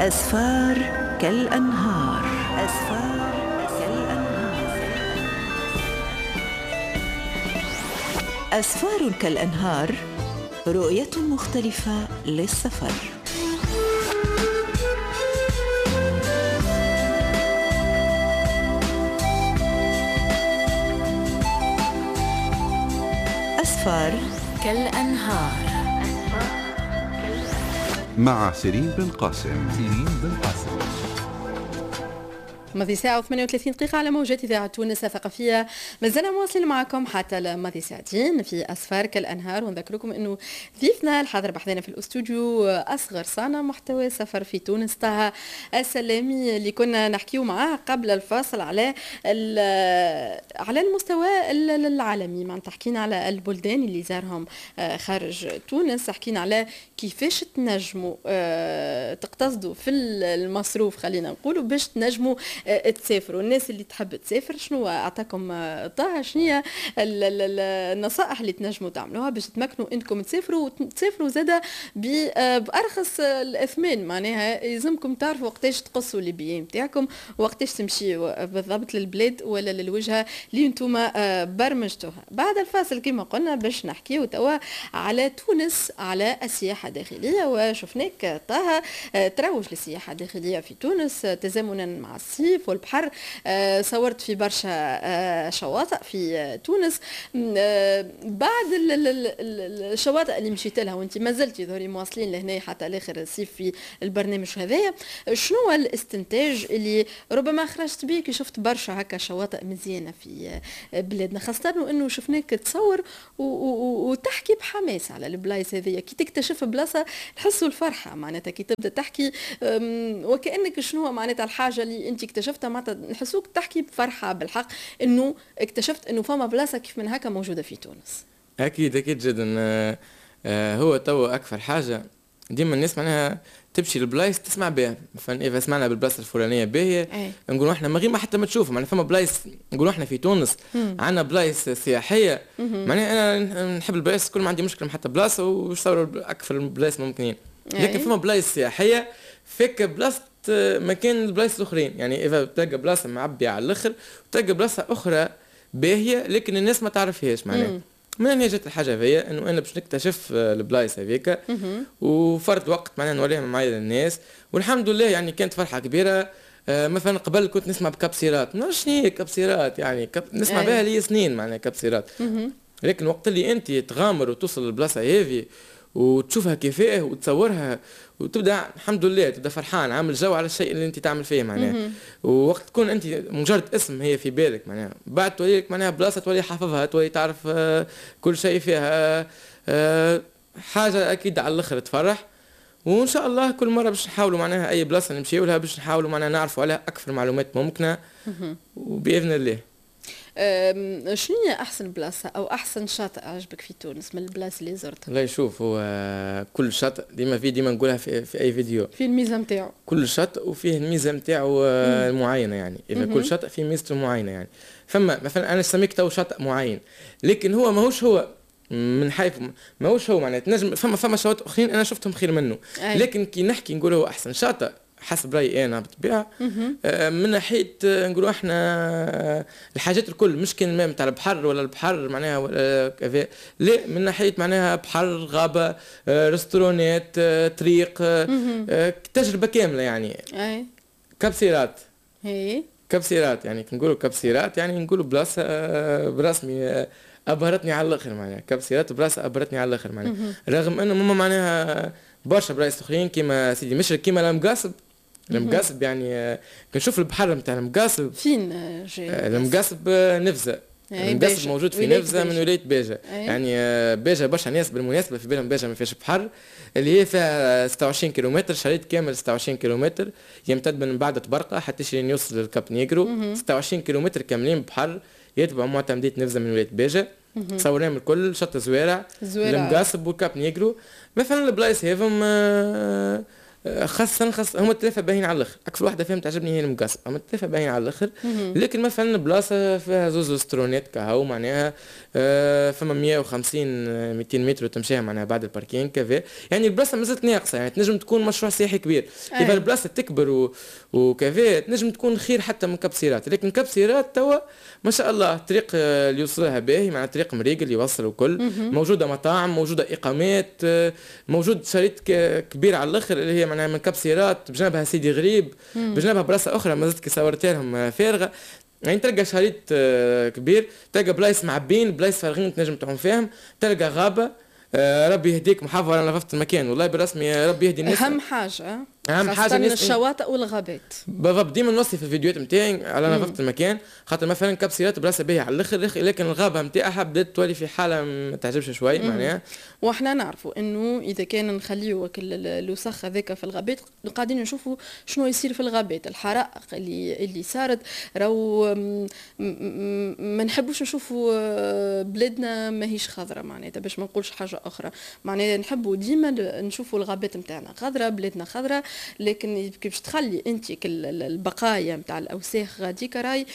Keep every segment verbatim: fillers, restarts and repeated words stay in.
أسفار كالأنهار. أسفار كالأنهار. أسفار كالأنهار، رؤية مختلفة للسفر. أسفار كالأنهار مع سيرين بن قاسم. سيرين بن قاسم. ماضي ساعة وثمانية وثلاثين دقيقة على موجات إذاعة تونس الثقافية. مازلنا مواصلين معكم حتى لماضي ساعتين في أسفار كالأنهار، ونذكركم أنه ضيفنا الحاضر بحذنا في الأستوديو أصغر صانع محتوى سفر في تونس، طه السلامي، اللي كنا نحكيو معاه قبل الفاصل على على المستوى العالمي. معناتها حكينا على البلدان اللي زارهم خارج تونس، حكينا على كيفاش تنجموا تقتصدوا في المصروف، خلينا نقولوا، باش تنجموا تسافروا. الناس اللي تحب تسافر شنو اعطاكم طه؟ شنو هي النصائح اللي تنجموا تعملوها باش تمكنوا انكم تسافروا وتسافروا زاده بارخص الاثمان؟ معناها يلزمكم تعرفوا وقتاش تقصوا لي بيي نتاعكم، وقتاش تمشيوا بالضبط للبلاد ولا للوجهه اللي انتم برمجتوها. بعد الفاصل كما قلنا باش نحكيو توا على تونس، على السياحه الداخليه، وشفناك طه تروج للسياحه الداخليه في تونس تزامنا مع الصيف والبحر. آه صورت في برشا آه شواطئ في آه تونس. آه بعد الشواطئ اللي مشيت لها وانت ما زلتي ظهري مواصلين لهنا حتى لاخر الصيف في البرنامج هذايا، شنو هو الاستنتاج اللي ربما خرجت بيه كي شفت برشا هكا شواطئ مزيانه في آه بلادنا، خاصه انه شفناك تصور وتحكي بحماس على البلايص هذيا؟ كي تكتشف بلاصه نحسوا الفرحه، معناتها كي تبدا تحكي وكانك شنو معناتها الحاجه اللي انت اكتشفتها، معناتها نحسوك تحكي بفرحه بالحق انه اكتشفت انه فما بلاصه كيف من هكا موجوده في تونس. اكيد اكيد جدا. آه آه هو تو اكثر حاجه ديما الناس معناها تمشي للبلايص تسمع بها، فاذا سمعنا بالبلاصه الفلانيه باهيه نقولوا احنا من غير ما حتى ما تشوفوا، معناها فما بلايص نقولوا احنا في تونس عندنا بلايص سياحيه. معناها انا نحب البلايص، كل ما عندي مشكله حتى بلاصه وصور اكثر البلايص ممكنين، لكن فما بلايص سياحيه فيك بلاصه مكان البلايص الاخرين. يعني اذا تلقى بلاصه معبيه على الاخر وتلقى بلاصه اخرى باهيه لكن الناس ما تعرفهاش، معناها من هنا جات الحاجه هذيا انه انا باش نكتشف البلايص هذيك وفرد وقت معناها نوريها معايا للناس، والحمد لله يعني كانت فرحه كبيره. آه مثلا قبل كنت نسمع بكبسيرات، ما شنو هي كبسيرات يعني كب... نسمع بها لي سنين معناها كبسيرات، لكن وقت اللي انت تغامر وتوصل للبلاصه هذه وتشوفها كيفاه وتصورها وتبدا الحمد لله تبدا فرحان عامل جو على الشيء اللي انت تعمل فيه معناها. ووقت تكون انت مجرد اسم هي في بالك معناها، بعد تولي لك معناها بلاصه تولي حافظها، تولي تعرف آه كل شيء فيها. آه حاجه اكيد على الاخر تفرح. وان شاء الله كل مره باش نحاولوا معناها اي بلاصه نمشيو لها باش نحاولوا معناها نعرفوا عليها اكثر معلومات ممكنه وباذن الله. شنو هي احسن بلاصه او احسن شاطئ عجبك في تونس من البلاص اللي زرتها؟ لا يشوف، هو كل شاطئ ديما في ديما نقولها في, في اي فيديو في الميزه نتاعو، كل شاطئ وفيه الميزه نتاعو المعينه. يعني اذا كل شاطئ فيه ميزته معينه، يعني فما مثلا انا سميك تو شاطئ معين لكن هو ماهوش هو من حيث ماهوش هو معناتها تنجم فما فما شواطئ اخرين انا شفتهم خير منه. أي. لكن كي نحكي نقول هو احسن شاطئ حسب رايي انا بالطبيعه آه من ناحيه آه نقولوا احنا آه الحاجات الكل، مش كان الماء نتاع البحر ولا البحر معناها ولا كذا، لا من ناحيه معناها بحر، غابه، آه ريستورانات، آه طريق، آه آه تجربه كامله يعني. اي كبسيرات. هي كبسيرات يعني نقولوا كبسيرات يعني نقولوا بلاصه آه برسمي آه ابهرتني على الاخر معناها. كبسيرات بلاصه ابهرتني على الاخر معناها، رغم انه ماما معناها برشا بلايص اخرين كيما سيدي مشرق كيما المقاصب. المقاصب يعني كنشوف البحر نتاع المقاصب فين جاي المقاصب نفزه. المقاصب موجود في نفزه من ولايه باجه. يعني باجه برشا ناس بالمناسبه في بالهم باجه ما فيهاش بحر، اللي هي فيها ستة وعشرين كيلومتر، شريط كامل ستة وعشرين كيلومتر يمتد من بعد تبرقه حتى شي يوصل للكاب نيجرو. ستة وعشرين كيلومتر كاملين بحر يتبع معتمديه نفزه من ولايه باجه. صورناهم الكل، شط زوارع، المقاصب والكاب نيجرو. مثلا البلايص هذم خاصة خاصة هما الثلاثة باهين على الاخر، اكثر واحدة فيهم تعجبني هي المقصب، اما الثلاثة باهين على الاخر. لكن مثلا بلاصة فيها زوز سترونات كهو معناها آه فما مية وخمسين مئتين متر تمشيها معناها بعد الباركين كذا، يعني البلاصة مازالت ناقصة، يعني تنجم تكون مشروع سياحي كبير. إذا البلاصة تكبر و... وكذا تنجم تكون خير حتى من كبسيرات، لكن كبسيرات توا ما شاء الله الطريق اللي يوصلها باهي مع طريق مريقل يوصل وكل، موجودة مطاعم، موجودة إقامات، موجود شريط كبير على الاخر اللي هي معناها من كبسيرات، بجنبها سيدي غريب، بجنبها بلاصة أخرى مازلت كي صورت لهم فارغة. يعني تلقى شريط كبير، تلقى بلايص معبين، بلايص فارغين تنجم تعوم فيهم، تلقى غابة. ربي يهديك محافظة على نظافة المكان، والله بالرسمي ربي يهدي الناس. أهم حاجة اهم حاجه الشواطئ والغابات. بالضبط، ديما نوصي في الفيديوهات نتاعي على نظافه المكان، خاطر مثلا كبسيرات بلاصه باهيه على الاخر، لكن الغابه نتاعها بدات تولي في حاله ما تعجبش شوي معناها. واحنا نعرفوا انه اذا كان نخليو الوسخ هذاك في الغابات قاعدين نشوفوا شنو يصير في الغابات، الحرائق اللي اللي صارت راهو ما نحبوش نشوفوا بلادنا ماهيش خضره معناتها، باش ما نقولش حاجه اخرى معناتها نحبوا ديما نشوفوا الغابات نتاعنا خضره، بلادنا خضره. لكن كيفاش تخلي انت البقايا نتاع الاوساخ غاديك راي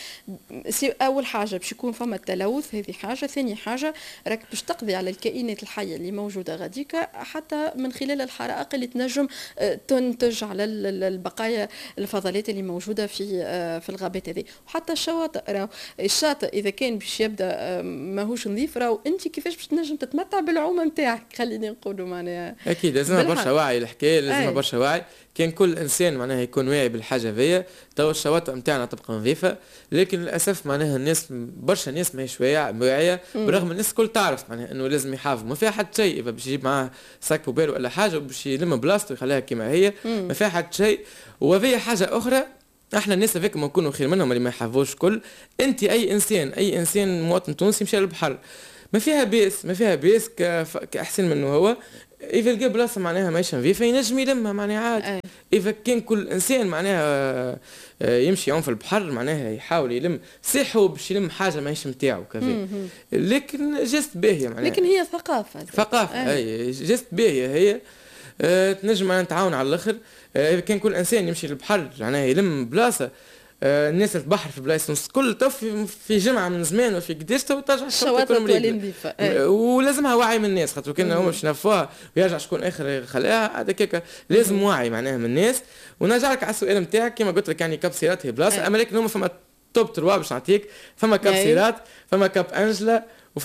اول حاجه باش يكون فما التلوث، هذه حاجه. ثاني حاجه راك باش تقضي على الكائنات الحيه اللي موجوده غاديك حتى من خلال الحرائق اللي تنجم تنتج على البقايا الفضلات اللي موجوده في في الغابات هذه. وحتى الشواطئ راهو الشاطئ اذا كان باش يبدا ماهوش نظيف راهو انت كيفاش باش تنجم تتمتع بالعومه نتاعك، خليني نقولوا معناها. اكيد لازم برشا وعي الحكايه، لازم برشا وعي. كان كل انسان معناها يكون واعي بالحاجه هذيا، تو الشواطئ نتاعنا تبقى نظيفه، لكن للاسف معناها الناس برشا ناس ماهيش واعيه، برغم الناس الكل تعرف معناها انه لازم يحافظوا، ما فيها حد شيء. اذا باش يجيب معاه ساك بوبير ولا حاجه باش يلم بلاصته ويخليها كما هي، ما فيها حد شيء. وهذه حاجه اخرى، احنا الناس هذيك ما نكونوا خير منهم اللي ما يحافظوش كل. انت اي انسان اي انسان مواطن تونسي مشى للبحر، ما فيها بيس ما فيها بيس كاحسن منه هو. إذا لقى بلاصة معناها ماهيش نظيفة ينجم يلمها معناها عادي. إذا كان كل إنسان معناها يمشي يعوم في البحر معناها يحاول يلم صحيح باش يلم حاجة ماهيش نتاعو كذا، لكن جست باهية معناها. لكن هي ثقافة ثقافة أي جست باهية هي. أه تنجم معناها نتعاون على الآخر. أه إذا كان كل إنسان يمشي للبحر معناها يلم بلاصة، آه الناس البحر في بلايص نص كل تو في, في جمعه من زمان وفي قداش تو ترجع الشواطئ تولي نظيفه، ولازمها وعي من الناس، خاطر كان هما باش ينفوها ويرجع شكون اخر خلاها هذا كيكا، لازم وعي معناها من الناس. ونرجع لك على السؤال نتاعك كما قلت لك، يعني كابسيرات هي بلاصه، اما لكن هما فما توب تروا باش نعطيك، فما كابسيرات، فما كاب انجلا،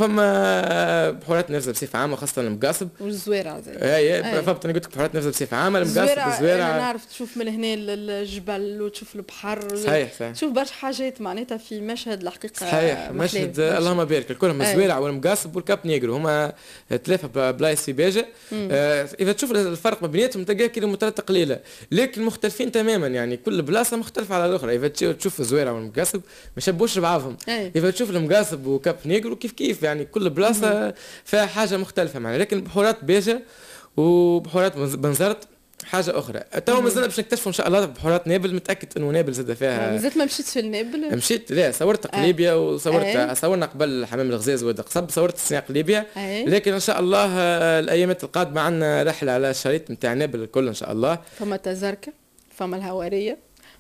وفما بحورات نفسها بصفه عامه خاصه المقاصب والزويرة زي اي فهمت. انا قلت لك بحورات نفسها بصفه عامه، المقاصب والزويرة. انا نعرف تشوف من هنا الجبل وتشوف البحر، صحيح صحيح، تشوف برشا حاجات معناتها في مشهد الحقيقه صحيح. مشهد اللهم بارك الكلهم الزويرة والمقاصب والكاب نيجرو، هما ثلاثه بلايص في باجه. آه اذا تشوف الفرق ما بيناتهم تلقى كيلومترات قليله، لكن مختلفين تماما، يعني كل بلاصه مختلفه على الاخرى. اذا تشوف الزويرة والمقاصب ما شبوش بعضهم، اذا تشوف المقاصب وكاب نيجرو كيف كيف، يعني كل بلاصه فيها حاجه مختلفه معنا. لكن بحورات بيجه وبحورات بنزرت حاجه اخرى. تو مازلنا باش نكتشفوا ان شاء الله بحورات نابل، متاكد انه نابل زاد فيها. مازلت ما مشيتش في النابل؟ مشيت لا، صورت قليبيا وصورت أي. صورنا قبل حمام الغزاز واد قصب، صورت السنه قليبيا. لكن ان شاء الله الايامات القادمه عندنا رحله على الشريط نتاع نابل الكل ان شاء الله. فما تزركه، فما الهواريه،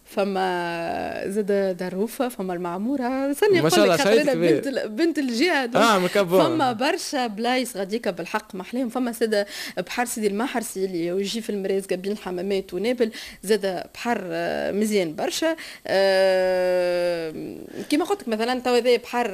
فما زاد دروفه، فما المعموره، سني نقول لك خاطر بنت بنت الجهه اه مكبر. فما برشا بلايص غاديكا بالحق محلاهم. فما زاد بحر سيدي المحرسي اللي يجي في المرازقه بين الحمامات ونابل، زاد بحر مزيان برشا. آه كما قلت لك مثلا تو هذا بحر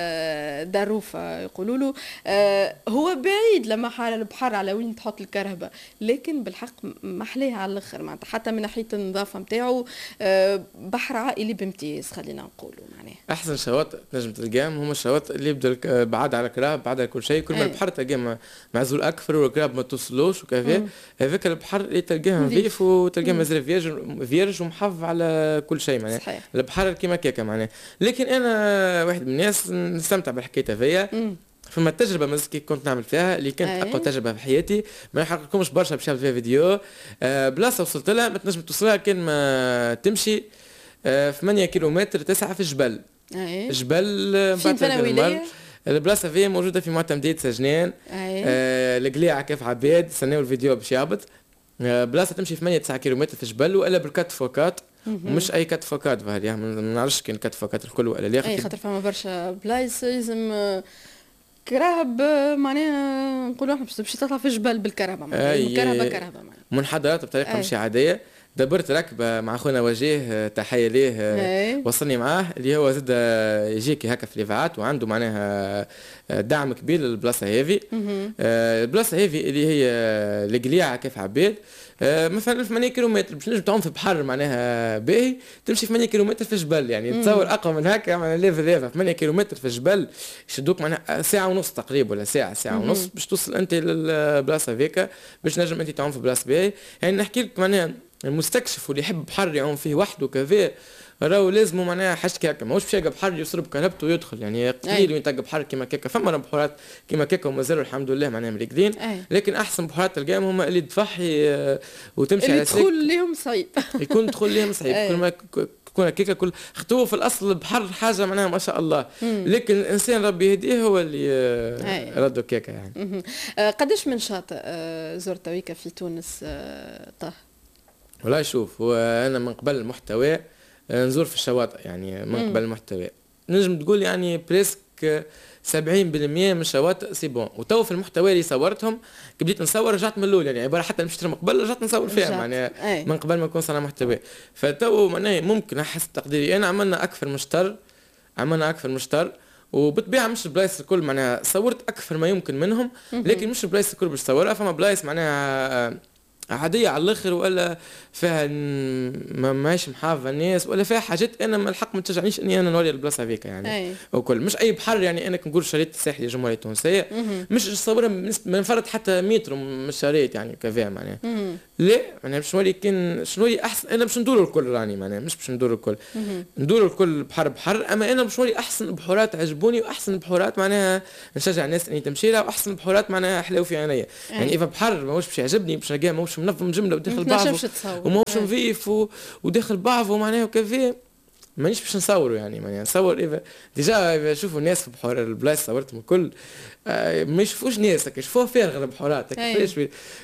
دروفه يقولوا له، آه هو بعيد لما حال البحر على وين تحط الكرهبه، لكن بالحق محلاه على الاخر معناتها، حتى من ناحيه النظافه نتاعو بحر عائلي بامتياز خلينا نقولوا. معناها احسن شواطئ تنجم تلقاهم هما الشواطئ اللي يبدا بعاد على الكراب، بعاد على كل شيء. كل ما البحر تلقاه معزول اكثر والكراب ما توصلوش وكذا، هذاك البحر اللي تلقاه نظيف وتلقاه مازال فيرج فيرج ومحافظ على كل شيء معناها. البحر كيما كيكا معناها. لكن انا واحد من الناس نستمتع بالحكايه هذيا. فما تجربه مازال كنت نعمل فيها اللي كانت اقوى تجربه في حياتي، ما نحرقلكمش برشا باش نعمل فيها فيديو. آه بلاصه وصلت لها ما تنجم توصلها كان ما تمشي آه ثمانية كيلومتر تسعة في الجبل. أيه. جبل فين فين ولايه؟ البلاصه فيها موجوده في معتمديه سجنان. أيه. آه القليعه كيف عباد، استناو الفيديو باش يهبط. بلاصه تمشي ثمانية تسعة كيلومتر في جبل والا بالكات فوكات، ومش اي كات فوكات فهذه يعني ما نعرفش كان كات فوكات الكل ولا لا. اي خاطر فما برشا بلايص لازم كراهب معناها نقولوا احنا باش تمشي تطلع في الجبل بالكرهبه معناها كرهبه كرهبه معناها منحدرات بطريقه مش عاديه. دبرت ركبه مع خونا وجيه تحيه ليه وصلني معاه اللي هو زاد يجيكي هكا في ليفعات وعنده معناها دعم كبير للبلاصه هذه. البلاصه هذه اللي هي القليعه كيف عباد مثلا ثمانية كيلومتر باش نجم تعوم في بحر معناها باهي تمشي ثمانية كيلومتر في الجبل يعني تصور اقوى من هكا معناها ليفل هذا ثمانية كيلومتر في الجبل يشدوك معناها ساعه ونص تقريبا ولا ساعه ساعه ونص باش توصل انت للبلاصه هذيك باش نجم انت تعوم في بلاصه باهي. يعني نحكي لك معناها المستكشف واللي يحب بحر يعوم فيه وحده كذا راهو لازم معناها حاجه هكا ماهوش باش يلقى بحر يصرب كهربته ويدخل يعني قليل وين تلقى بحر كيما كيكا فما بحورات كيما كيكا ومازالوا الحمد لله معناها مريقدين لكن احسن بحورات تلقاهم هما اللي تفحي وتمشي اللي على سلك تدخل ليهم صعيب يكون دخول ليهم صعيب كل ما تكون كيكا كل خطوه في الاصل البحر حاجه معناها ما شاء الله لكن الانسان ربي يهديه هو اللي ردوا كيكا يعني. قداش من شاطئ زرت تويكا في تونس طه؟ والله شوف هو انا من قبل المحتوى نزور في الشواطئ يعني من قبل المحتوى نجم تقول يعني بريسك سبعين بالمية من الشواطئ سي بون وتو في المحتوى اللي صورتهم بديت نصور رجعت من الاول يعني عباره حتى مشيت من قبل رجعت نصور فيها معناها من قبل ما نكون صانع محتوى فتو معناها ممكن احس تقديري انا عملنا اكثر مشتر عملنا اكثر مشتر وبالطبيعه مش البلايص الكل معناها صورت اكثر ما يمكن منهم لكن مش البلايص الكل باش تصورها فما بلايص معناها عادية على الاخر ولا فيها ما ماهيش محافظة الناس ولا فيها حاجات انا ما الحق ما تشجعنيش اني انا نوري البلاصة هذيك يعني أي. وكل مش اي بحر يعني انا كنقول شريط الساحلي الجمهورية التونسية مش نصورها ما نفرط حتى متر من الشريط يعني كذا معناها لا انا باش نوري كان شنو هي احسن انا باش ندور الكل راني معناها مش باش ندور الكل ندور الكل بحر بحر اما انا باش نوري احسن بحورات عجبوني واحسن بحورات معناها نشجع الناس اني تمشي لها واحسن بحورات معناها حلاو في عينيا يعني اذا بحر ماهوش باش يعجبني باش نلقاه ماهوش منظم جمله وداخل بعضه وماهوش نظيف وداخل بعضه معناها وكذا مانيش باش نصوروا يعني معناها نصور اذا ديجا اذا يشوفوا الناس في بحور البلايص صورتهم الكل آه ما يشوفوش ناس يشوفوها فارغه البحورات كيفاش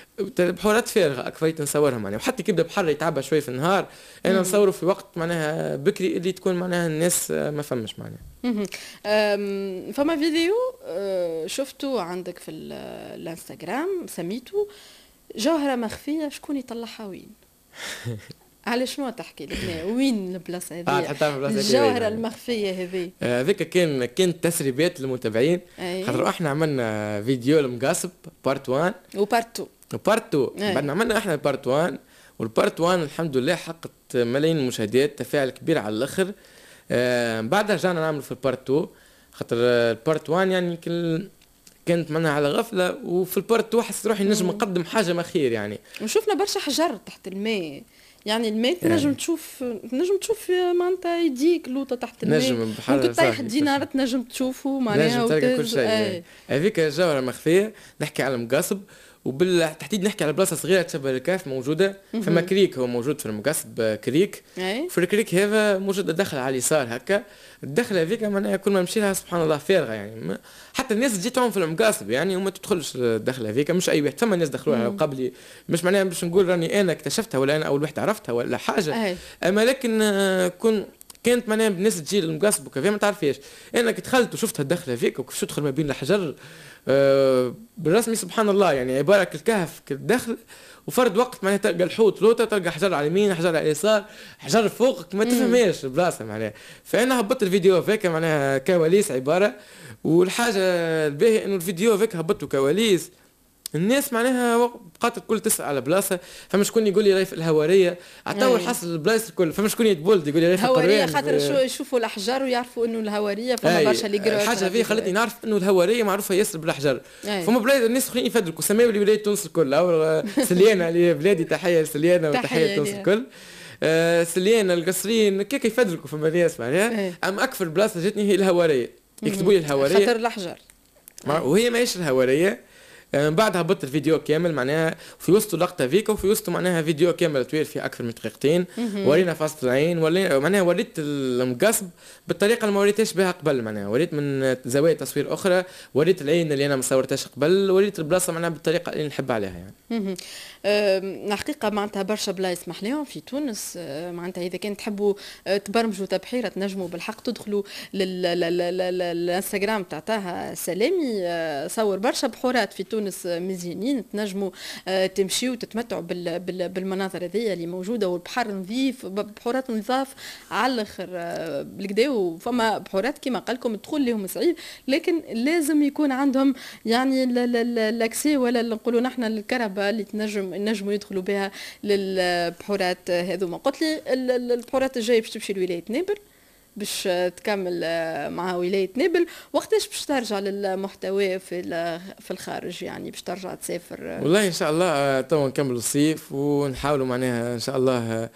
بحورات فارغه اكفيت نصورها معناها وحتى كيبدا بحر يتعبى شويه في النهار انا نصوره في وقت معناها بكري اللي تكون معناها الناس ما فمش معناها. فما فيديو شفته عندك في الانستغرام سميته جوهرة مخفية شكون يطلعها وين؟ على شنو تحكي لنا وين البلاصة هذه؟ الجوهرة المخفية هذه. هذيك كان كان تسريبات للمتابعين خاطر احنا عملنا فيديو المقاصب بارت واحد وبارت اثنين وبارت اثنين بعد عملنا احنا بارت واحد والبارت واحد الحمد لله حققت ملايين المشاهدات تفاعل كبير على الاخر. آه بعدها رجعنا نعمل في البارت اثنين خاطر البارت واحد يعني كل كانت معناها على غفله وفي البارت اثنين حسيت روحي نجم نقدم حاجه ما خير يعني وشفنا برشا حجر تحت الماء يعني الماء تنجم يعني. تشوف نجم تشوف معناتها يديك لوطه تحت الماء نجم بحر ممكن طيح دينار تنجم تشوفه معناها تلقى كل شيء هذيك الجوهره مخفيه نحكي على المقاصب وبالتحديد نحكي على بلاصه صغيره تشبه الكهف موجوده فما كريك هو موجود في المقاصب كريك في الكريك هذا موجود دخل على اليسار هكا الدخله هذيك معناها كل ما نمشي لها سبحان الله فارغه يعني حتى الناس تجي تعوم في المقاصب يعني وما تدخلش الدخله هذيك مش اي واحد ثم الناس دخلوها قبلي مش معناها باش نقول راني انا اكتشفتها ولا انا اول واحد عرفتها ولا حاجه أي. اما لكن كن كانت معناها الناس تجي للمقاصب وكذا ما تعرفيش انا كي دخلت وشفت الدخله هذيك وكيفاش تدخل ما بين الحجر أه بالرسمي سبحان الله يعني عباره كالكهف كالدخل وفرد وقت معناها تلقى الحوت لوطه تلقى حجر على اليمين حجر على اليسار حجر فوقك ما تفهميش البلاصه معناها فانا هبطت الفيديو هذاك معناها كواليس عباره والحاجه الباهيه انه الفيديو هذاك هبطته كواليس الناس معناها بقات الكل تسال على بلاصه فما شكون يقول لي راهي في الهواريه عطاو الحصل البلايص الكل فما شكون يتبولد يقول لي راهي في الهواريه خاطر شو يشوفوا الاحجار ويعرفوا انه الهواريه فما برشا اللي يقراوا الحاجه هذه خلتني نعرف انه الهواريه معروفه ياسر بالاحجار فما بلاد الناس الاخرين يفدركوا سماو لي ولايه تونس الكل او سليانه اللي بلادي تحيه لسليانه وتحيه تونس الكل آه سليانه القصرين كيف يفدركوا فما ناس معناها اما اكثر بلاصه جاتني هي الهواريه يكتبوا لي الهواريه خاطر الاحجار وهي ماهيش الهواريه من بعدها هبطت الفيديو كامل معناها في وسط لقطه فيك وفي وسط معناها فيديو كامل طويل فيه اكثر من دقيقتين. ورينا فاصل العين ولي معناها وريت المقصب بالطريقه اللي ما وريتهاش بها قبل معناها وريت من زوايا تصوير اخرى وريت العين اللي انا ما صورتهاش قبل وريت البلاصه معناها بالطريقه اللي نحب عليها يعني. الحقيقه معناتها برشا بلايص محليهم في تونس معناتها اذا كان تحبوا تبرمجوا تبحيره تنجموا بالحق تدخلوا للانستغرام تاع طه سلامي صور برشا بحورات في تونس مزيانين تنجموا تمشيوا وتتمتعوا بالمناظر هذيا اللي موجوده والبحر نظيف بحورات نظاف على الاخر بالكدا وفما بحورات كما قال لكم الدخول لهم صعيب لكن لازم يكون عندهم يعني الاكسي ولا نقولوا نحن الكهرباء اللي تنجم نجموا يدخلوا بها للبحورات هذوما. قلت لي البحورات الجايه باش تمشي لولايه نابل باش تكمل مع ولايه نابل وقتاش باش ترجع للمحتوى في في الخارج يعني باش ترجع تسافر؟ والله ان شاء الله تو نكملوا الصيف ونحاولوا معناها ان شاء الله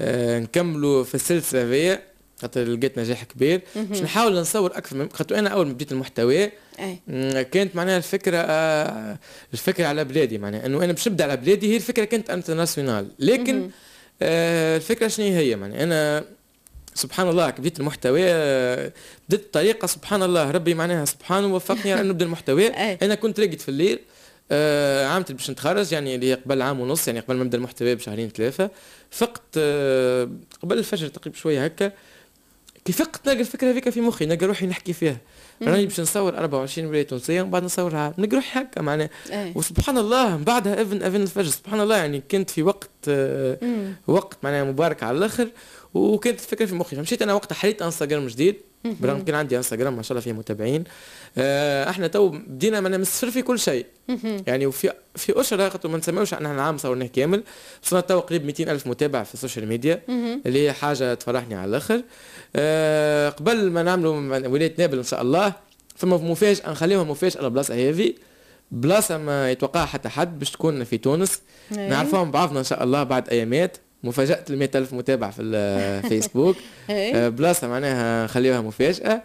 نكملوا في السلسله هذيا خاطر لقيت نجاح كبير باش نحاول نصور اكثر من خاطر انا اول ما بديت المحتوى كانت معناها الفكره الفكره على بلادي معناها انه انا باش نبدا على بلادي هي الفكره كانت انترناسيونال لكن الفكره شنو هي معناها انا سبحان الله بديت المحتوى بديت الطريقه سبحان الله ربي معناها سبحانه وفقني على نبدا المحتوى. انا كنت لقيت في الليل آه عامتي باش نتخرج يعني اللي قبل عام ونص يعني قبل ما نبدا المحتوى بشهرين ثلاثه فقت آه قبل الفجر تقريبا شويه هكا كي فقت نلقى الفكره هذيك في مخي نلقى روحي نحكي فيها راني باش نصور أربعة وعشرين ولايه تونسيه ومن بعد نصورها نلقى روحي هكا معناها وسبحان الله من بعدها اذن اذن الفجر سبحان الله يعني كنت في وقت آه وقت معناها مبارك على الاخر وكانت الفكره في مخي فمشيت انا وقتها حليت انستغرام جديد برغم كان عندي انستغرام ما شاء الله فيه متابعين آه احنا تو بدينا من الصفر في كل شيء يعني وفي في اشهر خاطر ما نسميوش احنا العام صورناه كامل وصلنا تو قريب مئتين ألف متابع في السوشيال ميديا اللي هي حاجه تفرحني على الاخر. آه قبل ما نعملوا ولايه نابل ان شاء الله ثم مفاجاه نخليوها مفاجاه البلاصه هذه بلاصه ما يتوقعها حتى حد باش تكون في تونس نعرفوهم بعضنا ان شاء الله بعد ايامات مفاجأة المئة ألف متابع في الفيسبوك بلاصة معناها نخليوها مفاجأة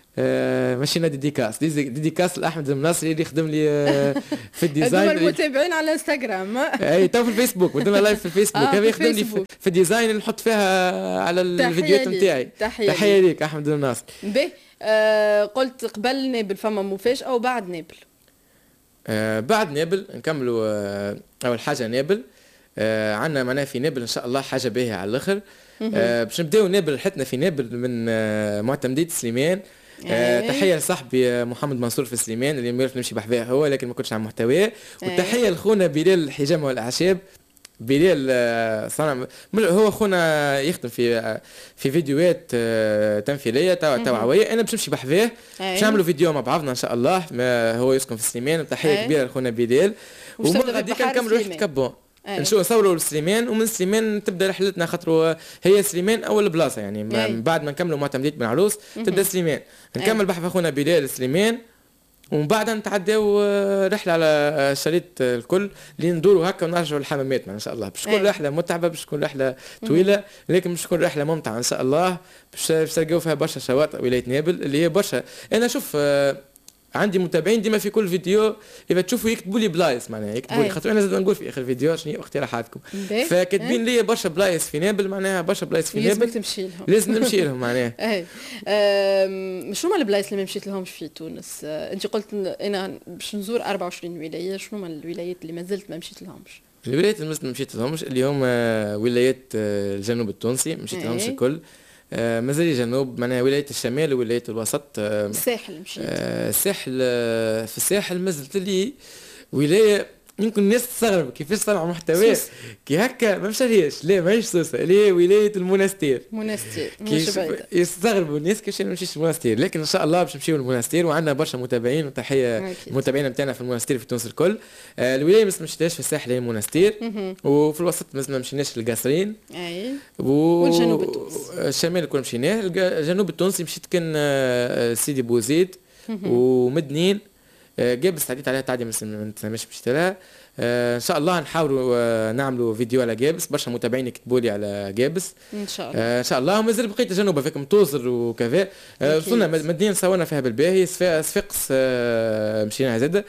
مشينا ديديكاس ديديكاس لأحمد المناصري اللي يخدم لي في الديزاين هذوما المتابعين على انستغرام اي تو في الفيسبوك بدنا لايف في الفيسبوك هذا يخدم لي في الديزاين اللي نحط فيها على الفيديوهات نتاعي. تحية ليك أحمد المناصري. باهي آه قلت قبل نابل فما مفاجأة وبعد نابل؟ آه بعد نابل نكملوا آه أول حاجة نابل آه عندنا معناها في نابل ان شاء الله حاجه باهيه على الاخر آه باش نبداو نابل رحلتنا في نابل من آه معتمدية سليمان آه تحيه لصاحبي محمد منصور في سليمان اللي ميرف نمشي بحذاه هو لكن ما كنتش على محتواه وتحيه لخونا بلال الحجامه والاعشاب بلال صنع هو خونا يخدم في في فيديوهات تمثيليه توعويه انا باش نمشي بحذاه باش نعملوا فيديو مع بعضنا ان شاء الله هو يسكن في سليمان تحيه كبيره لخونا بلال ومن غادي كنكملوا رحله كابون نشوف نصوروا لسليمان ومن سليمان تبدا رحلتنا خاطر هي سليمان اول بلاصه يعني من بعد ما نكملوا معتمدية بن عروس تبدا سليمان نكمل بحث اخونا بلال سليمان ومن بعد نتعداو رحله على شريط الكل اللي ندوروا هكا ونرجعوا للحمامات ان شاء الله باش تكون رحله متعبه باش تكون رحله طويله لكن باش تكون رحله ممتعه ان شاء الله باش تلقاو فيها برشا شواطئ ولايه نابل اللي هي برشا. انا شوف عندي متابعين ديما في كل فيديو اذا تشوفوا يكتبوا لي بلايص معناها يكتبوا لي خاطر انا زاد نقول في اخر فيديو شنو هي اقتراحاتكم فكاتبين لي برشا بلايص في نابل معناها برشا بلايص في نابل لازم تمشي لهم لازم نمشي لهم معناها. اي شنو هما البلايص اللي ما مشيت لهمش في تونس؟ انت قلت انا باش نزور أربعة وعشرين ولايه شنو هما الولايات اللي ما زلت ما مشيت لهمش؟ الولايات اللي ما مشيت لهمش اللي هما ولايات الجنوب التونسي مشيت لهمش الكل آه مازال جنوب معناها ولاية الشمال وولاية الوسط آه الساحل مشيت آه الساحل آه في الساحل مازلت لي ولاية يمكن الناس تستغرب كيفاش صنع محتوى كي هكا ما مشاليش لا ماهيش سوسه اللي هي ولايه المنستير منستير مش بعيده يستغربوا الناس كيفاش ما نمشيش المنستير لكن ان شاء الله باش نمشيو للمنستير وعندنا برشا متابعين وتحيه المتابعين نتاعنا في المنستير في تونس الكل آه الولايه ما مشيتهاش في الساحل هي المنستير وفي الوسط ما مشيناش للقصرين اي و... والجنوب التونسي الشمال الكل مشيناه الجنوب التونسي مشيت كان آه سيدي بوزيد ومدنين جابس تعديت عليها تعدي ما تسميش مشيت لها آه ان شاء الله نحاولوا آه نعملوا فيديو على جابس برشا متابعين يكتبوا لي على جابس ان شاء الله آه ان شاء الله ومازال بقيت الجنوب هذاك متوزر وكذا وصلنا آه مدينه صورنا فيها بالباهي صفاقس آه مشينا زاده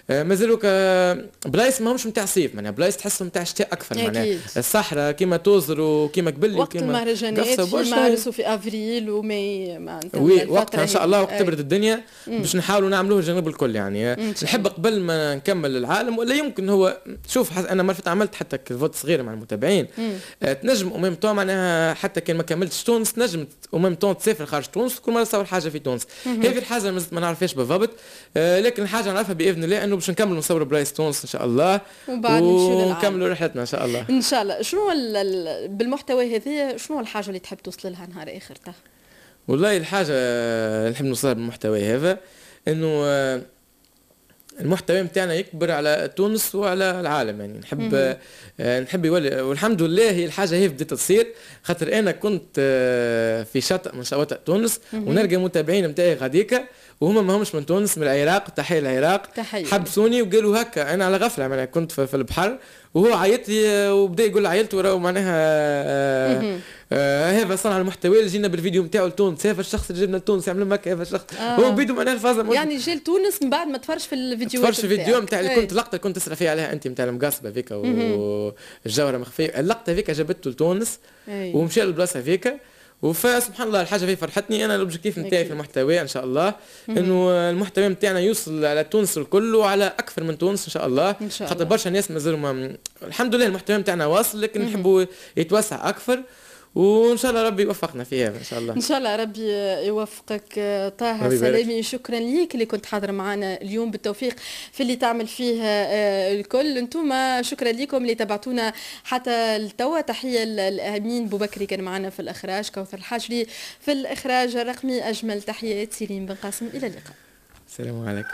مازالوا بلايص ماهمش نتاع صيف معناها بلايص تحسهم نتاع شتاء اكثر معناها الصحراء كيما توزر وكيما قبل وقت المهرجانات في مارس وفي افريل وماي معناتها وي وقتها ان شاء الله وقت تبرد الدنيا باش نحاولوا نعملوه الجنوب الكل يعني نحب قبل ما نكمل العالم ولا يمكن هو شوف انا مرة عملت حتى فوت صغيره مع المتابعين أه تنجم امام تو معناها حتى كان ما كملتش تونس تنجم امام تو تسافر خارج تونس كل مره تصور حاجه في تونس هذه الحاجه ما نعرفهاش بالضبط أه لكن الحاجه نعرفها باذن الله انه باش نكملوا نصوروا بلايص تونس ان شاء الله وبعد نمشيو ونكملوا رحلتنا ان شاء الله ان شاء الله. شنو بالمحتوى هذا شنو الحاجه اللي تحب توصل لها نهار اخر ته؟ والله الحاجه اللي نحب نوصلها بالمحتوى هذا انه المحتوى نتاعنا يكبر على تونس وعلى العالم يعني نحب آه نحب يولي والحمد لله هي الحاجه هي بدات تصير خاطر انا كنت آه في شاطئ من شواطئ تونس ونلقى متابعين نتاعي غاديكا وهم ما همش من تونس من العراق تحيه العراق حبسوني وقالوا هكا انا على غفله معناها كنت في, في البحر وهو عيط لي وبدا يقول عيلته وراه معناها آه آه هذا صنع المحتوى اللي جينا بالفيديو نتاعو لتونس هذا الشخص اللي جبنا لتونس يعمل مكه هذا الشخص آه. هو بيدو معناها الفازه يعني جا لتونس من بعد ما تفرج في الفيديو تفرج في الفيديو نتاع اللي كنت لقطه كنت تسرى فيها عليها انت نتاع المقاصبه هذيك والجوهره مخفيه اللقطه هذيك جابته لتونس ومشى للبلاصه هذيك وفسبحان الله الحاجه في فرحتني انا الاوبجيكتيف نتاعي في المحتوى ان شاء الله انه المحتوى نتاعنا يوصل على تونس الكل وعلى اكثر من تونس ان شاء الله خاطر برشا ناس مازالوا الحمد لله المحتوى نتاعنا واصل لكن نحبوا يتوسع اكثر وان شاء الله ربي يوفقنا فيها ان شاء الله ان شاء الله ربي يوفقك. طه سلامي شكرا ليك اللي كنت حاضر معنا اليوم بالتوفيق في اللي تعمل فيه الكل. انتم شكرا لكم اللي تابعتونا حتى التوا. تحيه لامين بوبكري كان معنا في الاخراج كوثر الحاجري في الاخراج الرقمي. اجمل تحيات سيرين بن قاسم الى اللقاء. السلام عليكم.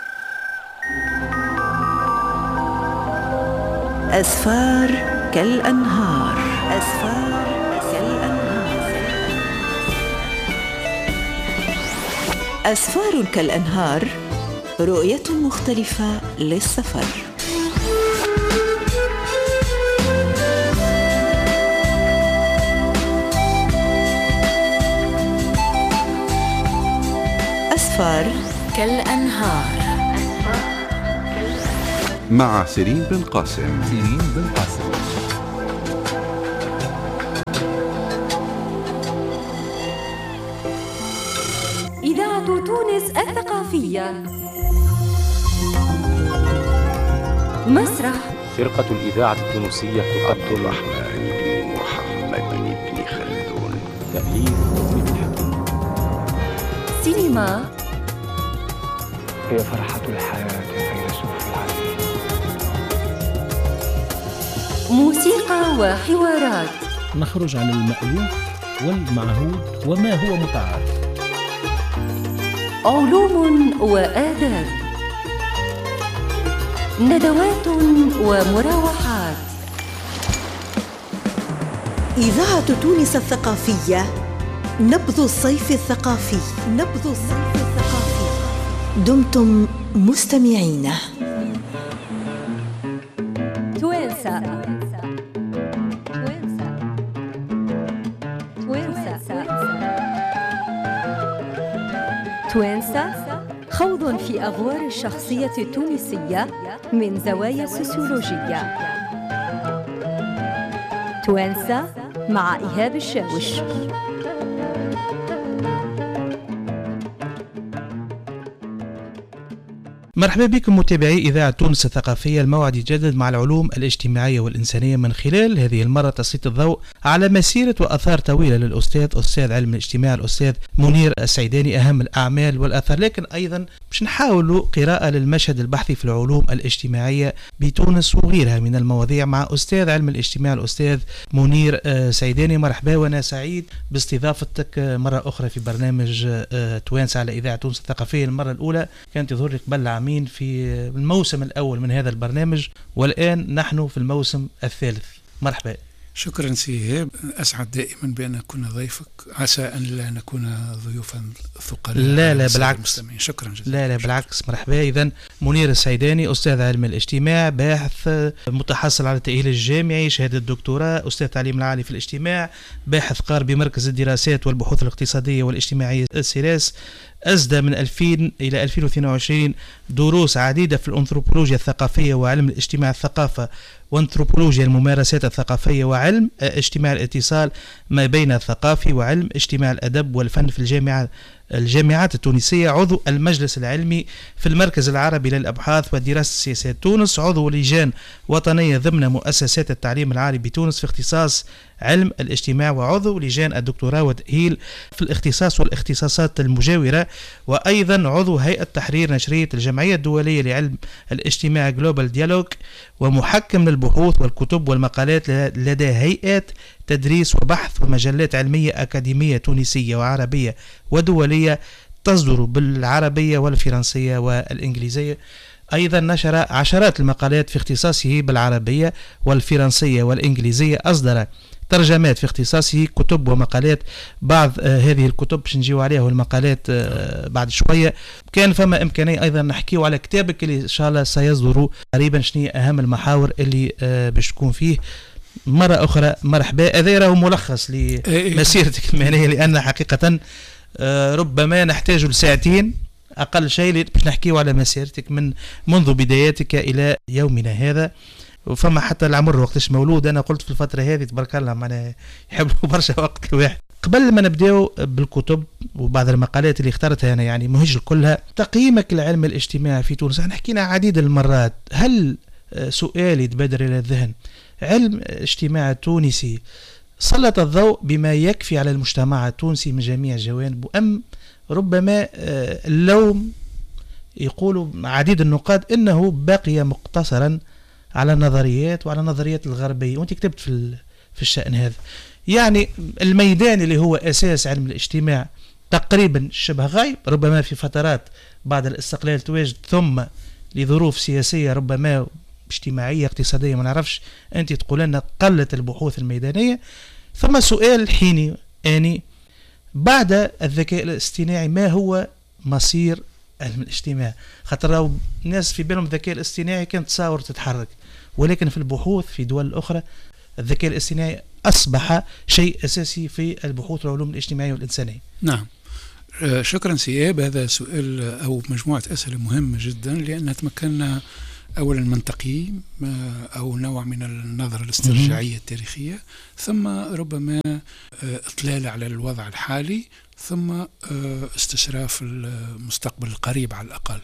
أسفار كالأنهار أسفار أسفار كالأنهار رؤية مختلفة للسفر. أسفار كالأنهار مع سيرين بن قاسم. سيرين بن قاسم. إذاعة تونس الثقافية. مسرح فرقة الإذاعة التونسية عبد الرحمن بن محمد بن خلدون. تأليف سينما هي فرحة الحياة فيلسوف العالم. موسيقى وحوارات. نخرج عن المألوف والمعهود وما هو متعارف. علوم وآداب. ندوات ومراوحات. إذاعة تونس الثقافية. نبض الصيف الثقافي. نبض الصيف الثقافي. دمتم مستمعين. توانسة. توانسة. توانسة. توانسة خوض في أغوار الشخصية التونسية من زوايا سوسيولوجية. توانسة مع إيهاب الشاوش. مرحبا بكم متابعي إذاعة تونس الثقافية. الموعد يتجدد مع العلوم الاجتماعية والإنسانية من خلال هذه المرة تسليط الضوء على مسيرة وأثار طويلة للأستاذ أستاذ علم الاجتماع الأستاذ منير السعيداني، أهم الأعمال والأثار، لكن أيضا باش نحاولوا قراءة للمشهد البحثي في العلوم الاجتماعية بتونس وغيرها من المواضيع مع أستاذ علم الاجتماع الأستاذ منير السعيداني. مرحبا وأنا سعيد باستضافتك مرة أخرى في برنامج توانسة على إذاعة تونس الثقافية. المرة الأولى كانت تظهر لك قبل عامين في الموسم الأول من هذا البرنامج، والآن نحن في الموسم الثالث. مرحبا. شكرا سي إيهاب، أسعد دائما بأن أكون ضيفك، عسى أن لا نكون ضيوفا ثقلاء. لا لا بالعكس، شكرا جزيلا. لا لا بالعكس، مرحبا. إذن منير السعيداني، أستاذ علم الاجتماع، باحث متحصل على التأهيل الجامعي، شهادة دكتوراه، أستاذ تعليم العالي في الاجتماع، باحث قار بمركز الدراسات والبحوث الاقتصادية والاجتماعية السيراس، أسدى من ألفين إلى ألفين واثنين وعشرين دروس عديدة في الأنثروبولوجيا الثقافية وعلم الاجتماع الثقافة وانثروبولوجيا الممارسات الثقافية وعلم اجتماع الاتصال ما بين الثقافي وعلم اجتماع الأدب والفن في الجامعة الجامعات التونسية، عضو المجلس العلمي في المركز العربي للأبحاث ودراسة سياسات تونس، عضو لجان وطنية ضمن مؤسسات التعليم العالي بتونس في اختصاص علم الاجتماع، وعضو لجان الدكتوراه والتأهيل في الاختصاص والاختصاصات المجاورة، وأيضا عضو هيئة تحرير نشرية الجمعية الدولية لعلم الاجتماع جلوبال ديالوج، ومحكم للبحوث والكتب والمقالات لدى هيئات تدريس وبحث ومجلات علمية أكاديمية تونسية وعربية ودولية تصدر بالعربية والفرنسية والإنجليزية. أيضا نشر عشرات المقالات في اختصاصه بالعربية والفرنسية والإنجليزية، أصدر ترجمات في اختصاصه، كتب ومقالات. بعض آه هذه الكتب باش نجيو عليها والمقالات آه بعد شوية. كان فما إمكانية أيضا نحكيو على كتابك اللي إن شاء الله سيصدر قريبا، شنو أهم المحاور اللي آه باش تكون فيه. مرة أخرى مرحبا. هذا راهو ملخص لمسيرتك المهنية، لأن حقيقة آه ربما نحتاج لساعتين أقل شيء باش نحكيو على مسيرتك من منذ بداياتك إلى يومنا هذا. وفما حتى العمر وقتاش مولود، أنا قلت في الفترة هذه تبارك الله معناها يحبوا برشا وقت الواحد. قبل ما نبداو بالكتب وبعض المقالات اللي اخترتها أنا، يعني مهج كلها، تقييمك لعلم الاجتماع في تونس. احنا حكينا عديد المرات، هل سؤال يتبادر إلى الذهن، علم الاجتماع التونسي سلط الضوء بما يكفي على المجتمع التونسي من جميع جوانبه، أم ربما اللوم يقولوا عديد النقاد إنه بقي مقتصرا على النظريات وعلى النظريات الغربية، وانت كتبت في في الشأن هذا. يعني الميدان اللي هو أساس علم الاجتماع تقريبا شبه غايب، ربما في فترات بعد الاستقلال تواجد، ثم لظروف سياسية ربما اجتماعية اقتصادية ما نعرفش، أنت تقول لنا قلت البحوث الميدانية. ثم سؤال حيني آني، بعد الذكاء الاصطناعي ما هو مصير علم الاجتماع؟ خاطر الناس في بالهم الذكاء الاصطناعي كانت تصاور تتحرك، ولكن في البحوث في دول أخرى الذكاء الاصطناعي أصبح شيء أساسي في البحوث والعلوم الاجتماعية والإنسانية. نعم، شكرا سياب. هذا سؤال أو مجموعة أسئلة مهمة جدا، لأنها تمكننا أولا من تقييم أو نوع من النظرة الاسترجاعية التاريخية، ثم ربما إطلال على الوضع الحالي، ثم استشراف المستقبل القريب على الأقل.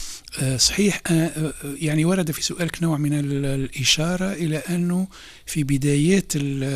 صحيح، يعني ورد في سؤالك نوع من الإشارة إلى أنه في بدايات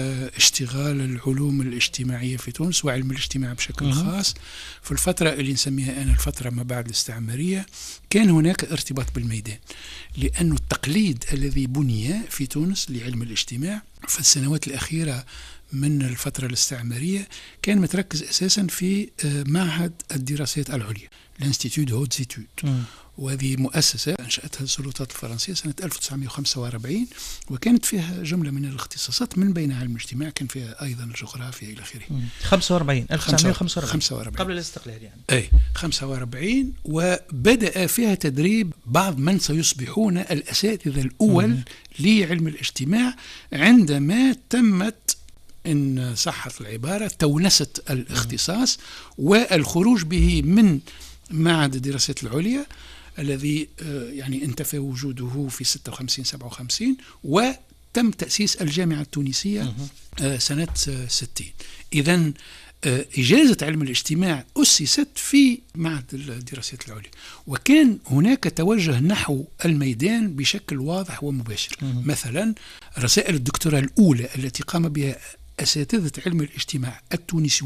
اشتغال العلوم الاجتماعية في تونس وعلم الاجتماع بشكل خاص، في الفترة اللي نسميها أنا الفترة ما بعد الاستعمارية، كان هناك ارتباط بالميدان، لأن التقليد الذي بني في تونس لعلم الاجتماع في السنوات الأخيرة من الفترة الاستعمارية كان متركز أساسا في معهد الدراسات العليا، الانستيتو دو هوت زيتود، وهذه مؤسسة أنشأتها السلطات الفرنسية سنة ألف وتسعمائة وخمسة وأربعين، وكانت فيها جملة من الاختصاصات من بين علم الاجتماع، كان فيها أيضا الجغرافيا إلى آخره. خمسة وأربعين ألف وتسعمائة وخمسة وأربعين قبل الاستقلال يعني. أي خمسة وأربعين، وبدأ فيها تدريب بعض من سيصبحون الأساتذة الأول مم. لعلم الاجتماع، عندما تمت إن صحت العبارة تونسة الاختصاص والخروج به من معهد الدراسات العليا الذي يعني انتفى وجوده في ستة وخمسين سبعة وخمسين، وتم تأسيس الجامعة التونسية سنة ستين. إذن إجازة علم الاجتماع أسست في معهد الدراسات العليا، وكان هناك توجه نحو الميدان بشكل واضح ومباشر. مثلا رسائل الدكتوراه الأولى التي قام بها أساتذة علم الاجتماع التونسيون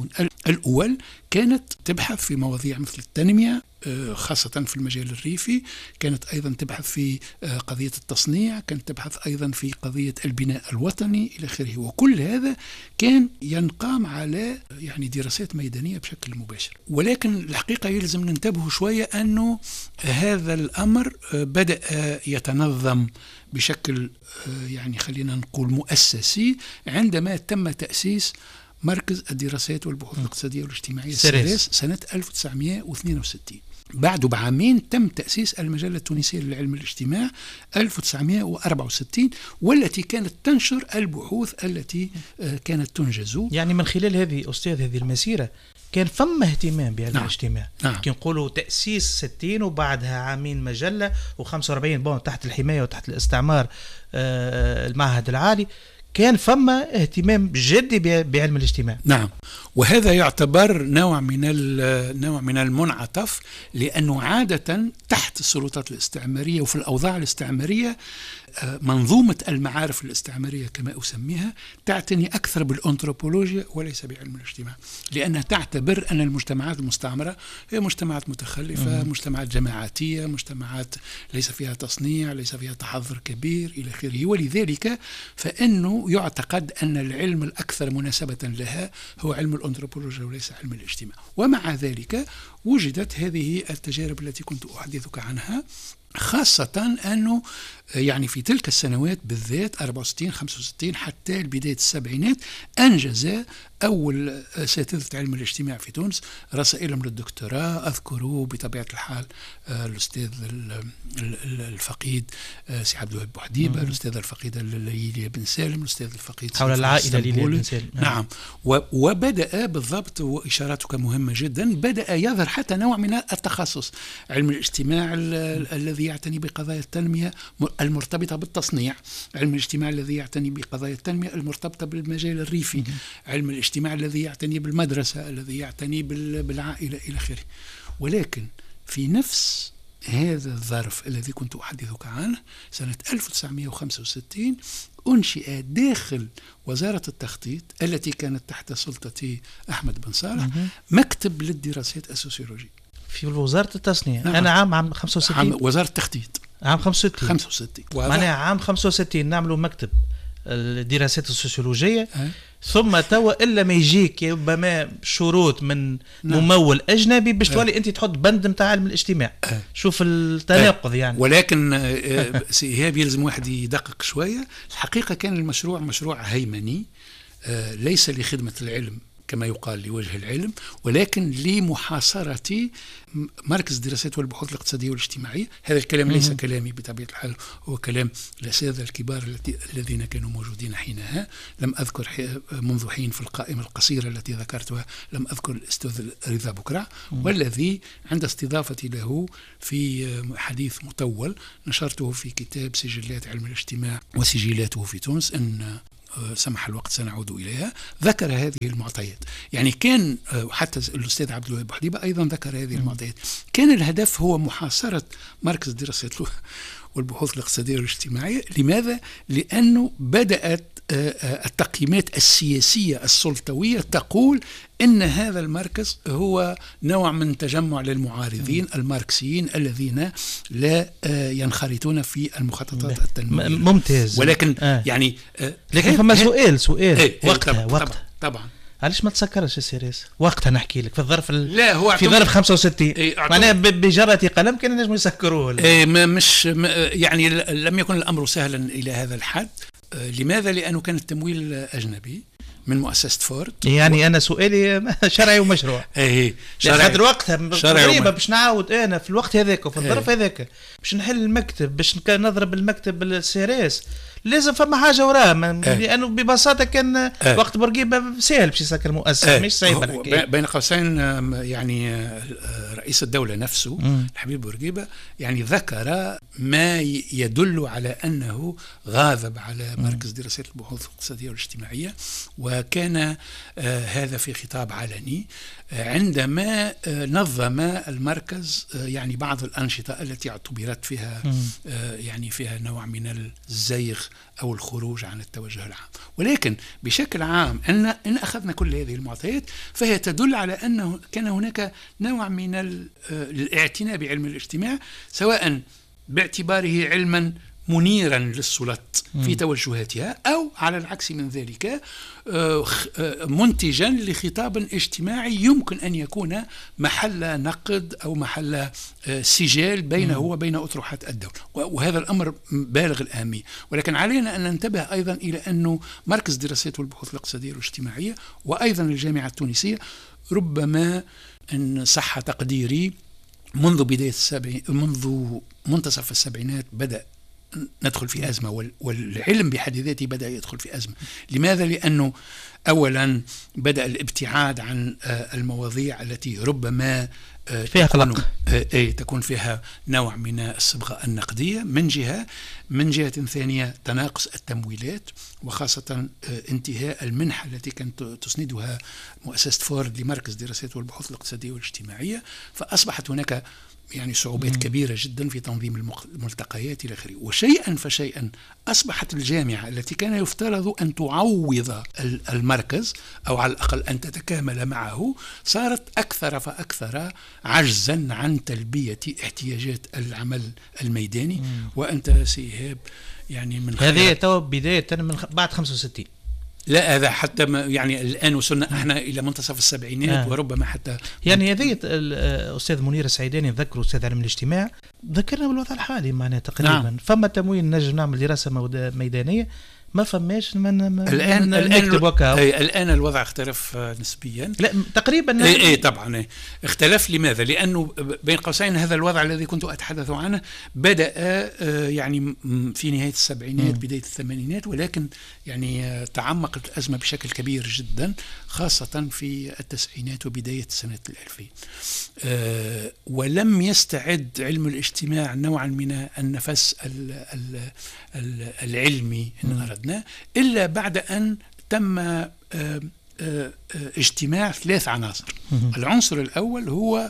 الأول كانت تبحث في مواضيع مثل التنمية خاصة في المجال الريفي، كانت أيضا تبحث في قضية التصنيع، كانت تبحث أيضا في قضية البناء الوطني إلى آخره. وكل هذا كان ينقام على يعني دراسات ميدانية بشكل مباشر. ولكن الحقيقة يلزم ننتبه شوية أنه هذا الأمر بدأ يتنظم بشكل يعني خلينا نقول مؤسسي عندما تم تأسيس مركز الدراسات والبحوث الاقتصادية والاجتماعية سيريس سنة ألف وتسعمائة واثنين وستين. بعد بعامين تم تأسيس المجلة التونسية للعلم الاجتماع ألف وتسعمائة وأربعة وستين، والتي كانت تنشر البحوث التي كانت تنجز. يعني من خلال هذه أستاذ هذه المسيرة كان فما اهتمام بعلم نعم. الاجتماع. نعم. كي نقولوا تأسيس ستين وبعدها عامين مجلة وخمسة وأربعين بون تحت الحماية وتحت الاستعمار آه المعهد العالي، كان فما اهتمام جدي بعلم الاجتماع. نعم، وهذا يعتبر نوع من نوع من المنعطف، لأنه عادة تحت السلطات الاستعمارية وفي الأوضاع الاستعمارية منظومة المعارف الاستعمارية كما أسميها تعتني أكثر بالأنثروبولوجيا وليس بعلم الاجتماع، لأنها تعتبر أن المجتمعات المستعمرة هي مجتمعات متخلفة، مم. مجتمعات جماعاتية، مجتمعات ليس فيها تصنيع، ليس فيها تحضر كبير إلى آخره. ولذلك فإنه يعتقد أن العلم الأكثر مناسبة لها هو علم الأنثروبولوجيا وليس علم الاجتماع. ومع ذلك وجدت هذه التجارب التي كنت أحدثك عنها، خاصة أنه يعني في تلك السنوات بالذات أربعة وستين خمسة وستين حتى بداية السبعينات أنجز أول أساتذة علم الاجتماع في تونس رسائلهم للدكتوراه. أذكره بطبيعة الحال الأستاذ الفقيد سي عبد الوهاب بوحديبة، الأستاذ الفقيد ليليا بن سالم، الأستاذ الفقيد حول العائلة ليليا بن سالم. نعم. وبدأ بالضبط، وإشاراتك مهمة جدا، بدأ يظهر حتى نوع من التخصص. علم الاجتماع الذي يعتني بقضايا التنمية المرتبطة بالتصنيع، علم الاجتماع الذي يعتني بقضايا التنمية المرتبطة بالمجال الريفي، م- علم الاجتماع الذي يعتني بالمدرسة، الذي يعتني بالعائلة إلى آخره. ولكن في نفس هذا الظرف الذي كنت أحدثك عنه سنة ألف وتسعمائة وخمسة وستين أنشئ داخل وزارة التخطيط التي كانت تحت سلطة أحمد بن صالح مكتب للدراسات السوسيولوجية في وزارة التصنيع. نعم. أنا عام عام خمسة وستين عام وزارة التخطيط عام خمسة وستين خمسة وستين معناها عام خمسة وستين نعملوا مكتب الدراسات السوسيولوجية. أه؟ ثم توا إلا ما يجيك ربما شروط من نعم. ممول أجنبي باش تولي أه؟ أنت تحط بند متاع علم الاجتماع. أه؟ شوف التناقض. أه؟ يعني ولكن سي إيهاب يلزم واحد يدقق شوية. الحقيقة كان المشروع مشروع هيمني، أه ليس لخدمة العلم كما يقال لوجه العلم، ولكن لمحاصرة مركز الدراسات والبحوث الاقتصادية والاجتماعية. هذا الكلام ليس كلامي بطبيعة الحال، هو كلام الأساتذة الكبار الذين كانوا موجودين حينها. لم أذكر منذ حين في القائمة القصيرة التي ذكرتها لم أذكر الأستاذ رضا بكرع، والذي عند استضافتي له في حديث مطول نشرته في كتاب سجلات علم الاجتماع وسجلاته في تونس، إن سمح الوقت سنعود إليها، ذكر هذه المعطيات. يعني كان حتى الأستاذ عبد الوهاب بوحديبة أيضا ذكر هذه المعطيات. كان الهدف هو محاصرة مركز الدراسات والبحوث الاقتصادية والاجتماعية. لماذا؟ لأنه بدأت التقييمات السياسية السلطوية تقول إن هذا المركز هو نوع من تجمع للمعارضين الماركسيين الذين لا ينخرطون في المخططات التنموية. ممتاز. ولكن آه. يعني آه لكن فما سؤال سؤال ايه وقتها طبعا وقتها طبعا علاش ما تسكرش السيريس وقتها؟ نحكي لك في الظرف لا هو في ظرف خمسة وستين ايه معناها بجرة قلم كان نجم يسكروه. ايه مش يعني لم يكن الأمر سهلا إلى هذا الحد. لماذا؟ لأنه كان التمويل أجنبي من مؤسسة فورد. يعني و... أنا سؤالي شرعي ومشروع. ايه شرعي. خاطر وقتها غريبة باش نعاود أنا في الوقت هذاك وفي الظرف ايه. هذاك باش نحل المكتب باش نضرب المكتب السيريس لازم فما حاجة وراه من... ايه. لأنه ببساطة كان ايه. وقت بورقيبة سهل باش يسكر مؤسسة ايه. مش صعيبة. بين قوسين يعني رئيس الدولة نفسه الحبيب بورقيبة يعني ذكر ما يدل على أنه غاضب على مركز دراسات البحوث الاقتصادية والاجتماعية، وكان آه هذا في خطاب علني آه عندما آه نظم المركز آه يعني بعض الأنشطة التي اعتبرت فيها آه يعني فيها نوع من الزيغ أو الخروج عن التوجه العام. ولكن بشكل عام أن إن أخذنا كل هذه المعطيات فهي تدل على أنه كان هناك نوع من الاعتناء بعلم الاجتماع، سواء باعتباره علما منيرا للسلط في توجهاتها، أو على العكس من ذلك منتجا لخطاب اجتماعي يمكن أن يكون محل نقد أو محل سجال بينه وبين أطروحات الدولة. وهذا الأمر بالغ الأهمية، ولكن علينا أن ننتبه أيضا إلى أنه مركز دراسات والبحوث الاقتصادية والاجتماعية وأيضا الجامعة التونسية ربما إن صح تقديري منذ بداية السبعين منذ منتصف السبعينات بدأ ندخل في أزمة، والعلم بحد ذاته بدأ يدخل في أزمة. لماذا؟ لأنه أولا بدأ الابتعاد عن المواضيع التي ربما فيها قلق تكون فيها نوع من الصبغة النقدية من جهة، من جهة ثانية تناقص التمويلات، وخاصة انتهاء المنحة التي كانت تسندها مؤسسة فورد لمركز دراسات والبحوث الاقتصادية والاجتماعية، فأصبحت هناك يعني صعوبات كبيرة جدا في تنظيم الملتقيات إلى آخره. وشيئا فشيئا أصبحت الجامعة التي كان يفترض أن تعوض المركز أو على الأقل أن تتكامل معه صارت أكثر فأكثر عجزا عن تلبية احتياجات العمل الميداني. مم. وأنت سيهاب يعني من هذه تو بداية من بعد خمسة وستين، لا هذا حتى ما يعني الآن وصلنا احنا إلى منتصف السبعينات. آه. وربما حتى يعني هذه الأستاذ منير السعيداني ذكر أستاذ علم الاجتماع ذكرنا بالوضع الحالي معناه تقريبا. نعم. فما تمويل نجم نعمل دراسة ميدانية، ما فماش من الآن الآن, الآن الوضع اختلف نسبيا. لا تقريبا اي اي طبعا ايه. اختلف. لماذا؟ لأنه بين قوسين هذا الوضع الذي كنت أتحدث عنه بدأ يعني في نهاية السبعينات بداية الثمانينات، ولكن يعني تعمقت الأزمة بشكل كبير جدا خاصة في التسعينات وبداية سنة الألفين. أه ولم يستعد علم الاجتماع نوعا من النفس ال ال ال العلمي إن أردنا إلا بعد أن تم أه أه اجتماع ثلاث عناصر. العنصر الأول هو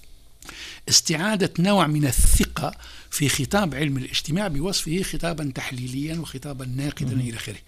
استعادة نوع من الثقة في خطاب علم الاجتماع بوصفه خطابا تحليليا وخطابا ناقدا إلى آخره.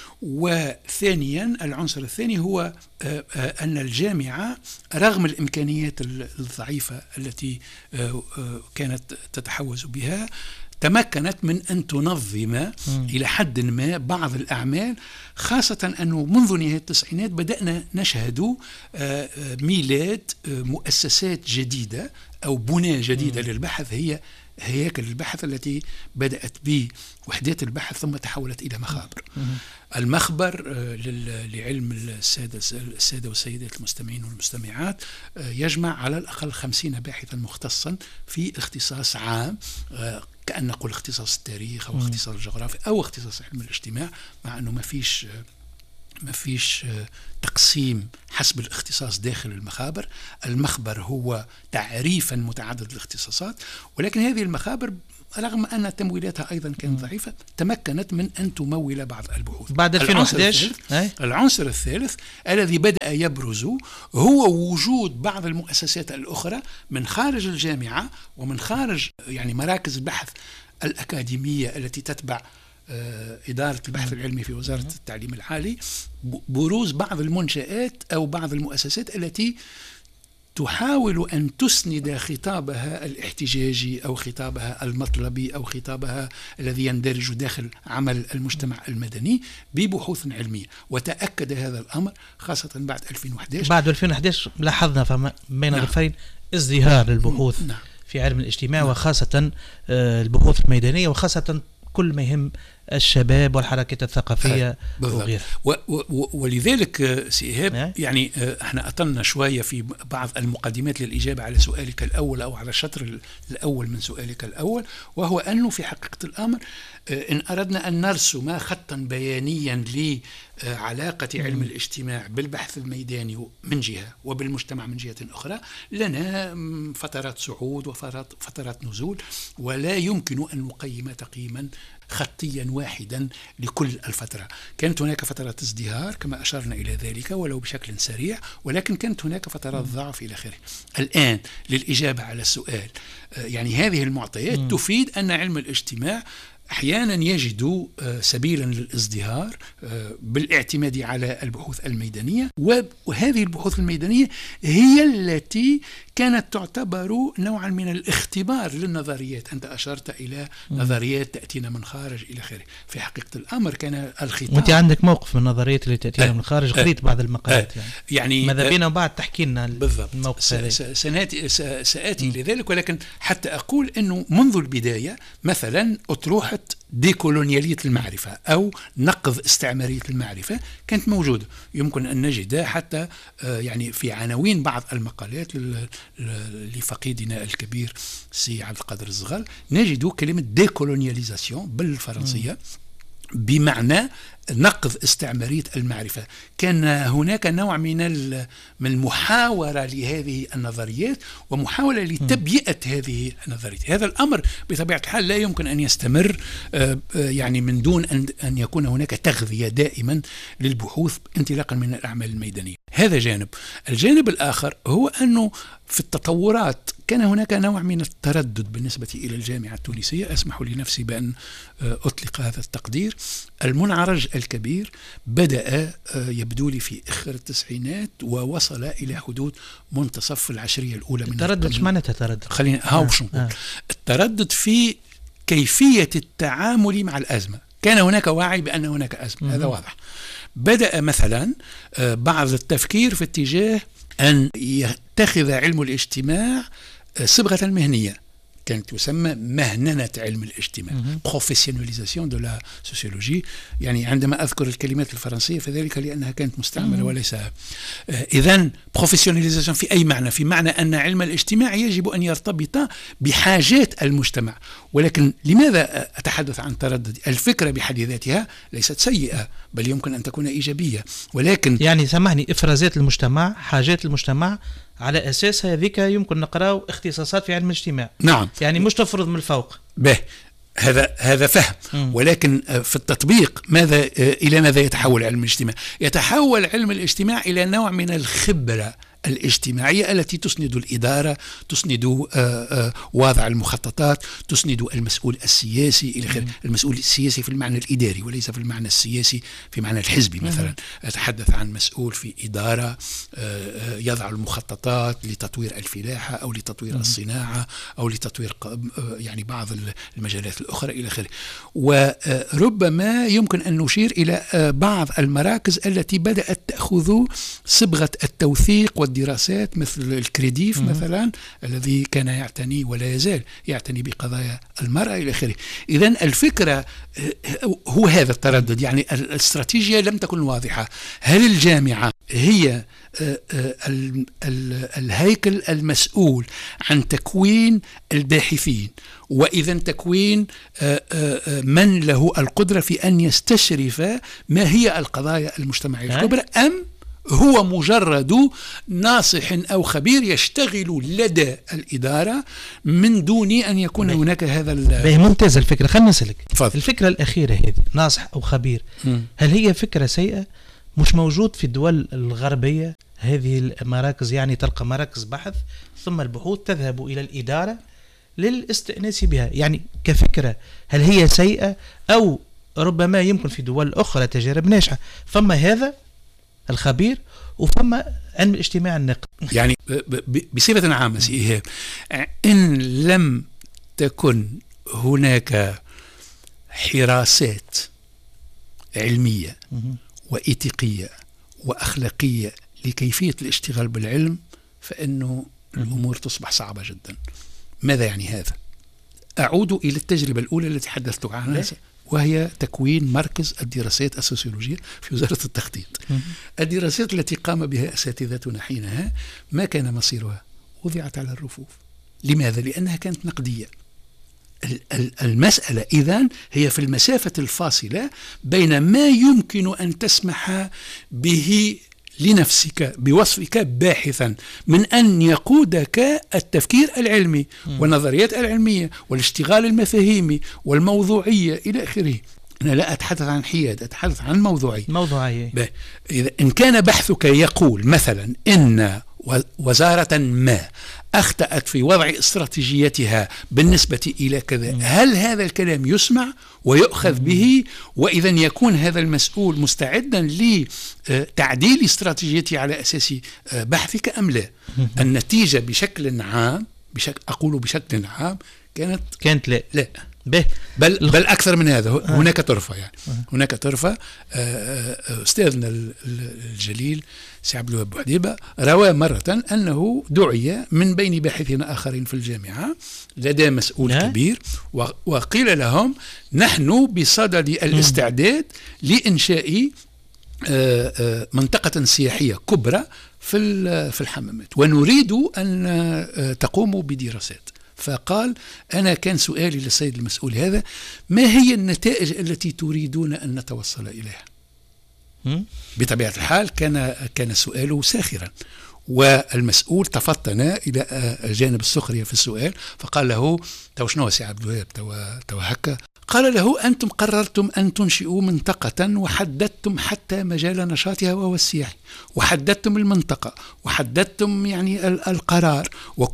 وثانيا العنصر الثاني هو أن الجامعة رغم الإمكانيات الضعيفة التي كانت تتحوز بها تمكنت من أن تنظم م. إلى حد ما بعض الأعمال، خاصة أنه منذ نهاية التسعينات بدأنا نشهد ميلاد مؤسسات جديدة أو بنى جديدة م. للبحث، هي هياكل البحث التي بدأت بوحدات البحث ثم تحولت إلى مخابر. م. المخبر لعلم السادة السادة والسيدات المستمعين والمستمعات يجمع على الأقل خمسين باحثا مختصا في اختصاص عام، كأن نقول اختصاص التاريخ أو اختصاص الجغرافيا أو اختصاص علم الاجتماع، مع أنه ما فيش ما فيش تقسيم حسب الاختصاص داخل المخابر. المخبر هو تعريفا متعدد الاختصاصات، ولكن هذه المخابر رغم أن تمويلاتها أيضا كانت ضعيفة تمكنت من أن تمول بعض البحوث. بعد ألفين وأحد عشر العنصر, العنصر الثالث الذي بدأ يبرز هو وجود بعض المؤسسات الأخرى من خارج الجامعة ومن خارج يعني مراكز البحث الأكاديمية التي تتبع إدارة البحث العلمي في وزارة التعليم العالي، بروز بعض المنشآت أو بعض المؤسسات التي تحاول أن تسند خطابها الاحتجاجي أو خطابها المطلبي أو خطابها الذي يندرج داخل عمل المجتمع المدني ببحوث علمية. وتأكد هذا الأمر خاصة بعد ألفين وأحد عشر. بعد ألفين وأحد عشر لاحظنا فما بين الظرفين نعم. ازدهار البحوث نعم. في علم الاجتماع نعم. وخاصة البحوث الميدانية، وخاصة كل ما يهم الشباب والحركات الثقافية وغيرها. ولذلك سي إيهاب يعني احنا أطلنا شوية في بعض المقدمات للإجابة على سؤالك الأول أو على الشطر الأول من سؤالك الأول، وهو أنه في حقيقة الأمر إن أردنا أن نرسم خطا بيانيا لعلاقة علم الاجتماع بالبحث الميداني من جهة وبالمجتمع من جهة أخرى، لنا فترات صعود وفترات فترات نزول، ولا يمكن أن نقيم تقييما خطيا واحدا لكل الفترة. كانت هناك فترات ازدهار كما أشرنا إلى ذلك ولو بشكل سريع، ولكن كانت هناك فترات ضعف إلى آخره. الآن للإجابة على السؤال، يعني هذه المعطيات م. تفيد أن علم الاجتماع أحيانا يجد سبيلا للازدهار بالاعتماد على البحوث الميدانية، وهذه البحوث الميدانية هي التي كانت تعتبر نوعا من الاختبار للنظريات. أنت أشرت إلى م. نظريات تأتينا من خارج إلى آخره. في حقيقة الأمر كان الخطاب، وأنت عندك موقف من النظريات اللي تأتينا أه من الخارج، قريت بعض المقالات يعني, يعني ماذا بينا وبعد تحكي لنا الموقف هذا. سناتي سآتي لذلك، ولكن حتى أقول أنه منذ البداية مثلا أطروحة ديكولونيالية المعرفة أو نقض استعمارية المعرفة كانت موجودة. يمكن أن نجد حتى يعني في عناوين بعض المقالات لفقيدنا الكبير سي عبد القادر الزغال نجد كلمة ديكولونياليزاسيون بالفرنسية بمعنى نقض استعمارية المعرفة. كان هناك نوع من من المحاورة لهذه النظريات ومحاولة لتبيئة هذه النظريات. هذا الأمر بطبيعة الحال لا يمكن أن يستمر يعني من دون أن أن يكون هناك تغذية دائما للبحوث انطلاقا من الأعمال الميدانية. هذا جانب. الجانب الآخر هو أنه في التطورات كان هناك نوع من التردد بالنسبة إلى الجامعة التونسية. أسمح لنفسي بأن أطلق هذا التقدير. المنعرج الكبير بدأ يبدو لي في آخر التسعينات ووصل إلى حدود منتصف العشرية الأولى من التردد. ايش معناتها تردد؟ خلينا هاوش نقول آه. التردد في كيفية التعامل مع الأزمة. كان هناك وعي بأن هناك أزمة، م- هذا واضح. بدأ مثلا بعض التفكير في اتجاه أن يتخذ علم الاجتماع صبغة مهنية، كانت تسمى مهننة علم الاجتماع، بروفيسيوناليزاسيون دو لا سوسيولوجي. يعني عندما أذكر الكلمات الفرنسية فذلك لأنها كانت مستعملة وليس إذن بروفيسيوناليزاسيون في أي معنى؟ في معنى أن علم الاجتماع يجب أن يرتبط بحاجات المجتمع. ولكن لماذا أتحدث عن تردد؟ الفكرة بحد ذاتها ليست سيئة، بل يمكن أن تكون إيجابية، ولكن يعني سامحني، إفرازات المجتمع، حاجات المجتمع، على أساس هذيك يمكن نقرأ اختصاصات في علم الاجتماع. نعم، يعني مش تفرض من الفوق. به هذا هذا فهم. م. ولكن في التطبيق ماذا إلى ماذا يتحول علم الاجتماع؟ يتحول علم الاجتماع إلى نوع من الخبرة الاجتماعية التي تسند الإدارة، تسند وضع المخططات، تسند المسؤول السياسي إلى آخره. المسؤول السياسي في المعنى الإداري وليس في المعنى السياسي في معنى الحزبي. مثلا أتحدث عن مسؤول في إدارة يضع المخططات لتطوير الفلاحة أو لتطوير الصناعة أو لتطوير يعني بعض المجالات الأخرى إلى آخره. وربما يمكن أن نشير إلى بعض المراكز التي بدأت تأخذ صبغة التوثيق دراسات مثل الكريديف مثلا الذي كان يعتني ولا يزال يعتني بقضايا المرأة إلى آخره. إذن الفكرة هو هذا التردد، يعني الاستراتيجية لم تكن واضحة. هل الجامعة هي الهيكل المسؤول عن تكوين الباحثين، وإذا تكوين من له القدرة في أن يستشرف ما هي القضايا المجتمعية الكبرى، أم هو مجرد ناصح أو خبير يشتغل لدى الإدارة من دون أن يكون بي. هناك هذا ممتاز الفكرة. خلنا نسألك فضل. الفكرة الأخيرة هذه ناصح أو خبير، م. هل هي فكرة سيئة؟ مش موجود في الدول الغربية هذه المراكز؟ يعني تلقى مراكز بحث ثم البحوث تذهب إلى الإدارة للاستئناس بها. يعني كفكرة هل هي سيئة أو ربما يمكن في دول أخرى تجارب ناجحة؟ فما هذا الخبير وفما علم الاجتماع النقد. يعني بصفة عامة سي إيهاب، إن لم تكن هناك حراسات علمية وإيثيقية وأخلاقية لكيفية الاشتغال بالعلم فإنه الأمور تصبح صعبة جدا. ماذا يعني هذا؟ أعود إلى التجربة الأولى التي تحدثت عنها وهي تكوين مركز الدراسات السوسيولوجية في وزارة التخطيط. الدراسات التي قام بها أساتذتنا حينها ما كان مصيرها، وضعت على الرفوف. لماذا؟ لأنها كانت نقدية. المسألة إذن هي في المسافة الفاصلة بين ما يمكن أن تسمح به لنفسك بوصفك باحثا من أن يقودك التفكير العلمي م. والنظريات العلمية والاشتغال المفاهيمي والموضوعية إلى آخره. أنا لا أتحدث عن حياد، أتحدث عن موضوعي. موضوعي. إذا إن كان بحثك يقول مثلا إن وزارة ما أخطأت في وضع استراتيجيتها بالنسبة إلى كذا، هل هذا الكلام يسمع ويؤخذ به؟ وإذا يكون هذا المسؤول مستعدا لتعديل استراتيجيته على أساس بحثك أم لا؟ النتيجة بشكل عام، بشكل أقول بشكل عام، كانت كانت لا لا به بل بل أكثر من هذا. هناك طرفة يعني هناك طرفة. أستاذنا الجليل سي عبد الوهاب بوحديبة روى مرة أنه دعي من بين باحثين آخرين في الجامعة لدى مسؤول كبير، وقيل لهم نحن بصدد الاستعداد لإنشاء منطقة سياحية كبرى في في الحمامات، ونريد أن تقوموا بدراسات. فقال أنا كان سؤالي للسيد المسؤول هذا: ما هي النتائج التي تريدون أن نتوصل إليها؟ بطبيعة الحال كان كان سؤاله ساخرا، والمسؤول تفطن إلى جانب السخرية في السؤال، فقال له: تو شنو سي عبد الوهاب تو تو هكا؟ قال له: أنتم قررتم أن تنشئوا منطقة وحددتم حتى مجال نشاطها وهو السياحي، وحددتم المنطقة، وحددتم يعني القرار،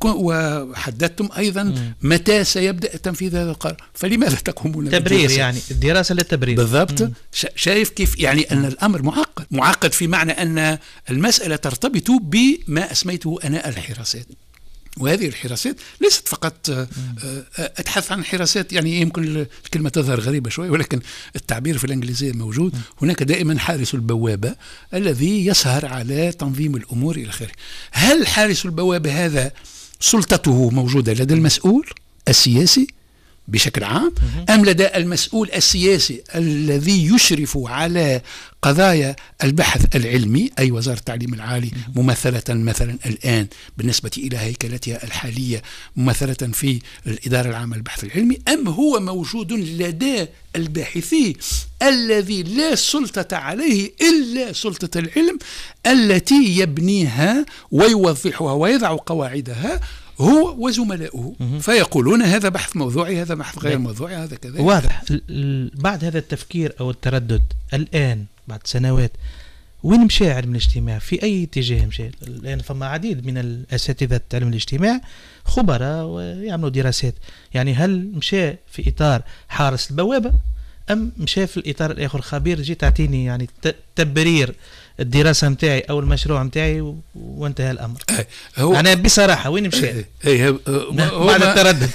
وحددتم أيضا م. متى سيبدأ تنفيذ هذا القرار، فلماذا تقومون تبرير؟ يعني الدراسة للتبرير بالضبط. م. شايف كيف يعني أن الأمر معقد معقد في معنى أن المسألة ترتبط بما أسميته أنا الحراسات. وهذه الحراسات ليست فقط أتحدث عن حراسات، يعني يمكن الكلمة تظهر غريبة شوي، ولكن التعبير في الإنجليزية موجود. هناك دائما حارس البوابة الذي يسهر على تنظيم الأمور إلى آخره. هل حارس البوابة هذا سلطته موجودة لدى المسؤول السياسي بشكل عام، أم لدى المسؤول السياسي الذي يشرف على قضايا البحث العلمي، أي وزارة التعليم العالي ممثلة مثلا الآن بالنسبة إلى هيكلتها الحالية ممثلة في الإدارة العامة للبحث العلمي، أم هو موجود لدى الباحثي الذي لا سلطة عليه إلا سلطة العلم التي يبنيها ويوضحها ويضع قواعدها هو وزملائه، فيقولون هذا بحث موضوعي، هذا بحث غير موضوعي، هذا كذا. واضح. بعد هذا التفكير أو التردد الآن بعد سنوات، وين مشى علم الاجتماع؟ في أي اتجاه مشى الآن؟ فما عديد من الأساتذة علم الاجتماع خبراء ويعملوا دراسات، يعني هل مشى في إطار حارس البوابة أم مشى في الإطار الآخر؟ خبير جي تعطيني يعني تبرير الدراسة متاعي أو المشروع متاعي وانتهى الأمر. هو أنا بصراحة وين مشى؟ بعد التردد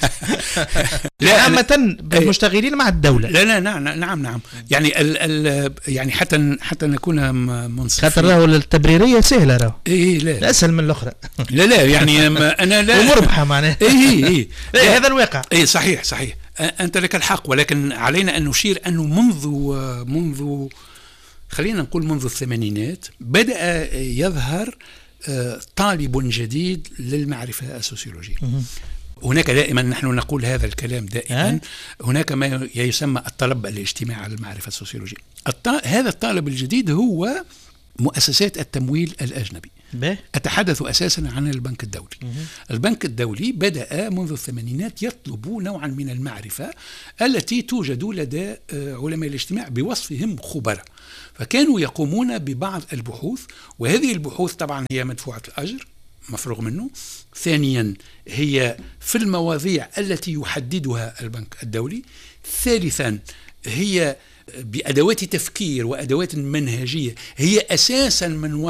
عامة بالمشتغلين مع الدولة. لا لا نعم نعم نعم يعني ال ال يعني حتى حتى نكون منصفين، خاطر راهو التبريرية سهلة، راهو إيه لا, لا أسهل من الأخرى. لا لا يعني أنا لا ومربحة معناها. إيه إيه إيه هذا الواقع. إيه صحيح صحيح، أنت لك الحق، ولكن علينا أن نشير أنه منذ منذ خلينا نقول منذ الثمانينات بدأ يظهر طالب جديد للمعرفة السوسيولوجية. هناك دائما نحن نقول هذا الكلام دائما، هناك ما يسمى الطلب الاجتماعي على المعرفة السوسيولوجية. هذا الطالب الجديد هو مؤسسات التمويل الأجنبي. أتحدث أساسا عن البنك الدولي. البنك الدولي بدأ منذ الثمانينات يطلب نوعا من المعرفة التي توجد لدى علماء الاجتماع بوصفهم خبراء، فكانوا يقومون ببعض البحوث، وهذه البحوث طبعا هي مدفوعة الأجر مفروغ منه. ثانيا هي في المواضيع التي يحددها البنك الدولي. ثالثا هي بأدوات تفكير وأدوات منهجية هي أساسا من وضع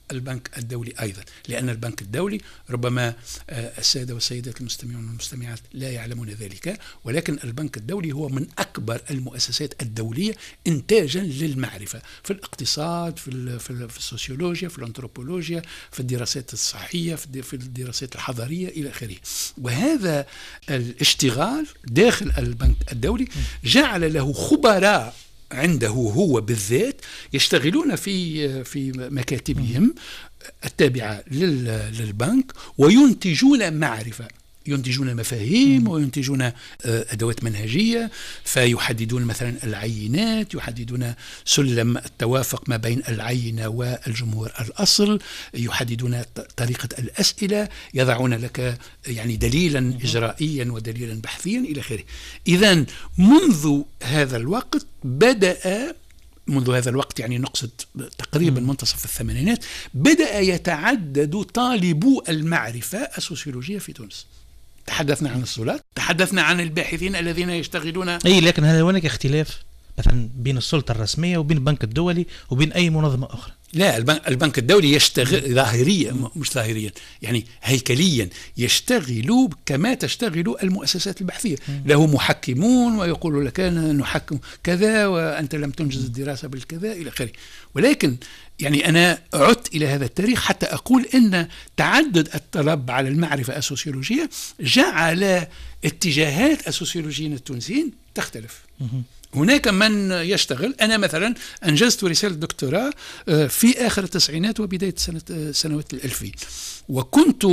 البنك الدولي أيضا، لأن البنك الدولي ربما السادة والسيدات المستمعون والمستمعات لا يعلمون ذلك، ولكن البنك الدولي هو من أكبر المؤسسات الدولية إنتاجا للمعرفة في الاقتصاد، في, في السوسيولوجيا، في الأنثروبولوجيا، في الدراسات الصحية، في الدراسات الحضارية إلى آخره. وهذا الاشتغال داخل البنك الدولي جعل له خبراء عنده هو بالذات يشتغلون في في مكاتبهم التابعة للبنك وينتجون معرفة، ينتجون مفاهيم وينتجون أدوات منهجية، فيحددون مثلا العينات، يحددون سلم التوافق ما بين العينة والجمهور الأصل، يحددون طريقة الأسئلة، يضعون لك يعني دليلا إجرائيا ودليلا بحثيا إلى آخره. إذن منذ هذا الوقت بدأ منذ هذا الوقت يعني نقصد تقريبا منتصف الثمانينات بدأ يتعدد طالبو المعرفة السوسيولوجية في تونس. تحدثنا عن السلطات، تحدثنا عن الباحثين الذين يشتغلون. اي لكن هل هناك اختلاف مثلا بين السلطة الرسمية وبين البنك الدولي وبين أي منظمة أخرى؟ لا، البنك الدولي يشتغل ظاهريا مش ظاهريا يعني هيكليا يشتغل كما تشتغل المؤسسات البحثية. له محكمون ويقول لك أنا نحكم كذا وأنت لم تنجز الدراسة بالكذا إلى آخره. ولكن يعني أنا عدت إلى هذا التاريخ حتى أقول أن تعدد الطلب على المعرفة السوسيولوجية جعل اتجاهات السوسيولوجيين التونسيين تختلف. هناك من يشتغل. أنا مثلا أنجزت رسالة دكتوراه في آخر التسعينات وبداية سنة سنوات الألفين، وكنت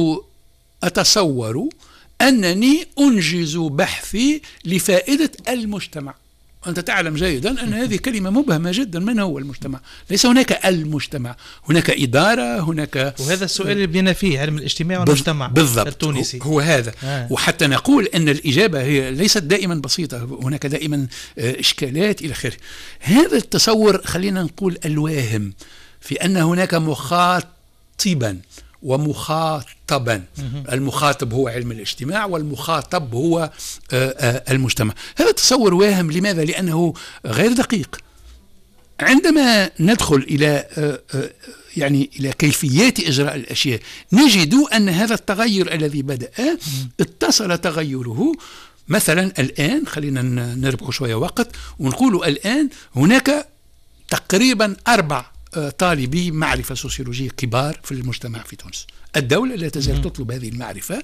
أتصور أنني أنجز بحثي لفائدة المجتمع. أنت تعلم جيدا أن هذه كلمة مبهمة جدا. من هو المجتمع؟ ليس هناك المجتمع، هناك إدارة، هناك. وهذا السؤال اللي بدينا فيه، علم الاجتماع والمجتمع بالضبط التونسي. هو هذا آه. وحتى نقول أن الإجابة هي ليست دائما بسيطة، هناك دائما إشكالات إلى آخره. هذا التصور خلينا نقول الواهم في أن هناك مخاطبا ومخاطبا. المخاطب هو علم الاجتماع والمخاطب هو المجتمع. هذا تصور واهم. لماذا؟ لأنه غير دقيق. عندما ندخل إلى يعني إلى كيفيات إجراء الأشياء نجد أن هذا التغير الذي بدأ اتصل تغيره مثلا الآن. خلينا نربح شوية وقت ونقول الآن هناك تقريبا أربع طالبي معرفة سوسيولوجية كبار في المجتمع في تونس. الدولة لا تزال تطلب هذه المعرفة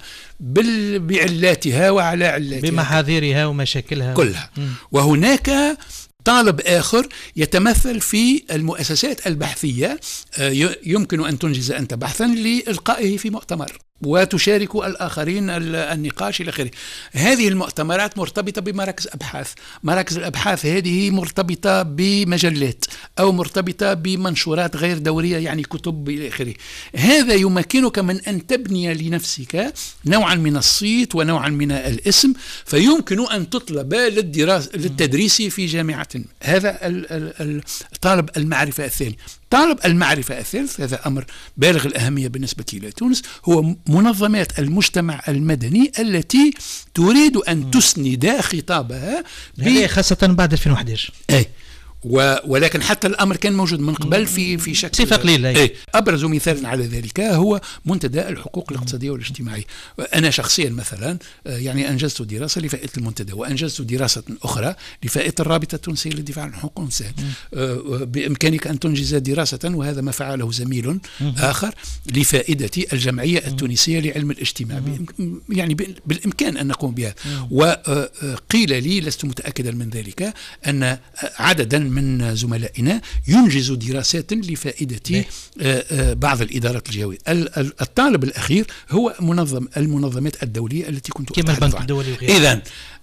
بعلاتها وعلى علاتها بمحاذيرها ومشاكلها كلها. مم. وهناك طالب آخر يتمثل في المؤسسات البحثية، يمكن أن تنجز أنت بحثا لإلقائه في مؤتمر وتشارك الآخرين النقاش إلى آخره. هذه المؤتمرات مرتبطة بمراكز أبحاث، مراكز الأبحاث هذه مرتبطة بمجلات أو مرتبطة بمنشورات غير دورية يعني كتب إلى آخره. هذا يمكنك من أن تبني لنفسك نوعا من الصيت ونوعا من الاسم، فيمكن أن تطلب للدراسة للتدريس في جامعة. هذا طالب المعرفة الثاني. طالب المعرفة الثالث، هذا أمر بالغ الأهمية بالنسبة إلى تونس، هو منظمات المجتمع المدني التي تريد أن تسند خطابها خاصة بعد ألفين وأحد عشر. أي ولكن حتى الأمر كان موجود من قبل في في شكل صفة قليلة. أي أبرز مثال على ذلك هو منتدى الحقوق الاقتصادية والاجتماعية. أنا شخصيا مثلا يعني أنجزت دراسة لفائدة المنتدى، وأنجزت دراسة أخرى لفائدة الرابطة التونسية للدفاع عن حقوق الإنسان. بإمكانك أن تنجز دراسة، وهذا ما فعله زميل آخر، لفائدة الجمعية التونسية لعلم الاجتماع. يعني بالإمكان أن نقوم بها. وقيل لي، لست متأكدا من ذلك، أن عددا من زملائنا ينجز دراسات لفائدة بعض الإدارات الجهوية. الطالب الأخير هو منظم المنظمات الدولية التي كنت أتحدث عنها. إذن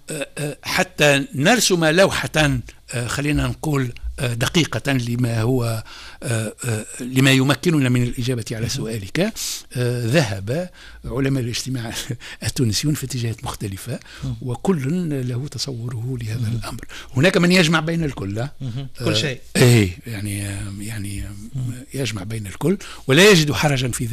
حتى نرسم لوحة خلينا نقول دقيقة لما هو لما يمكننا من الإجابة على سؤالك، ذهب علماء الاجتماع التونسيون في اتجاهات مختلفة، وكل له تصوره لهذا الأمر. هناك من يجمع بين الكل، كل شيء ايه يعني يعني يجمع بين الكل ولا يجد حرجا في ذلك.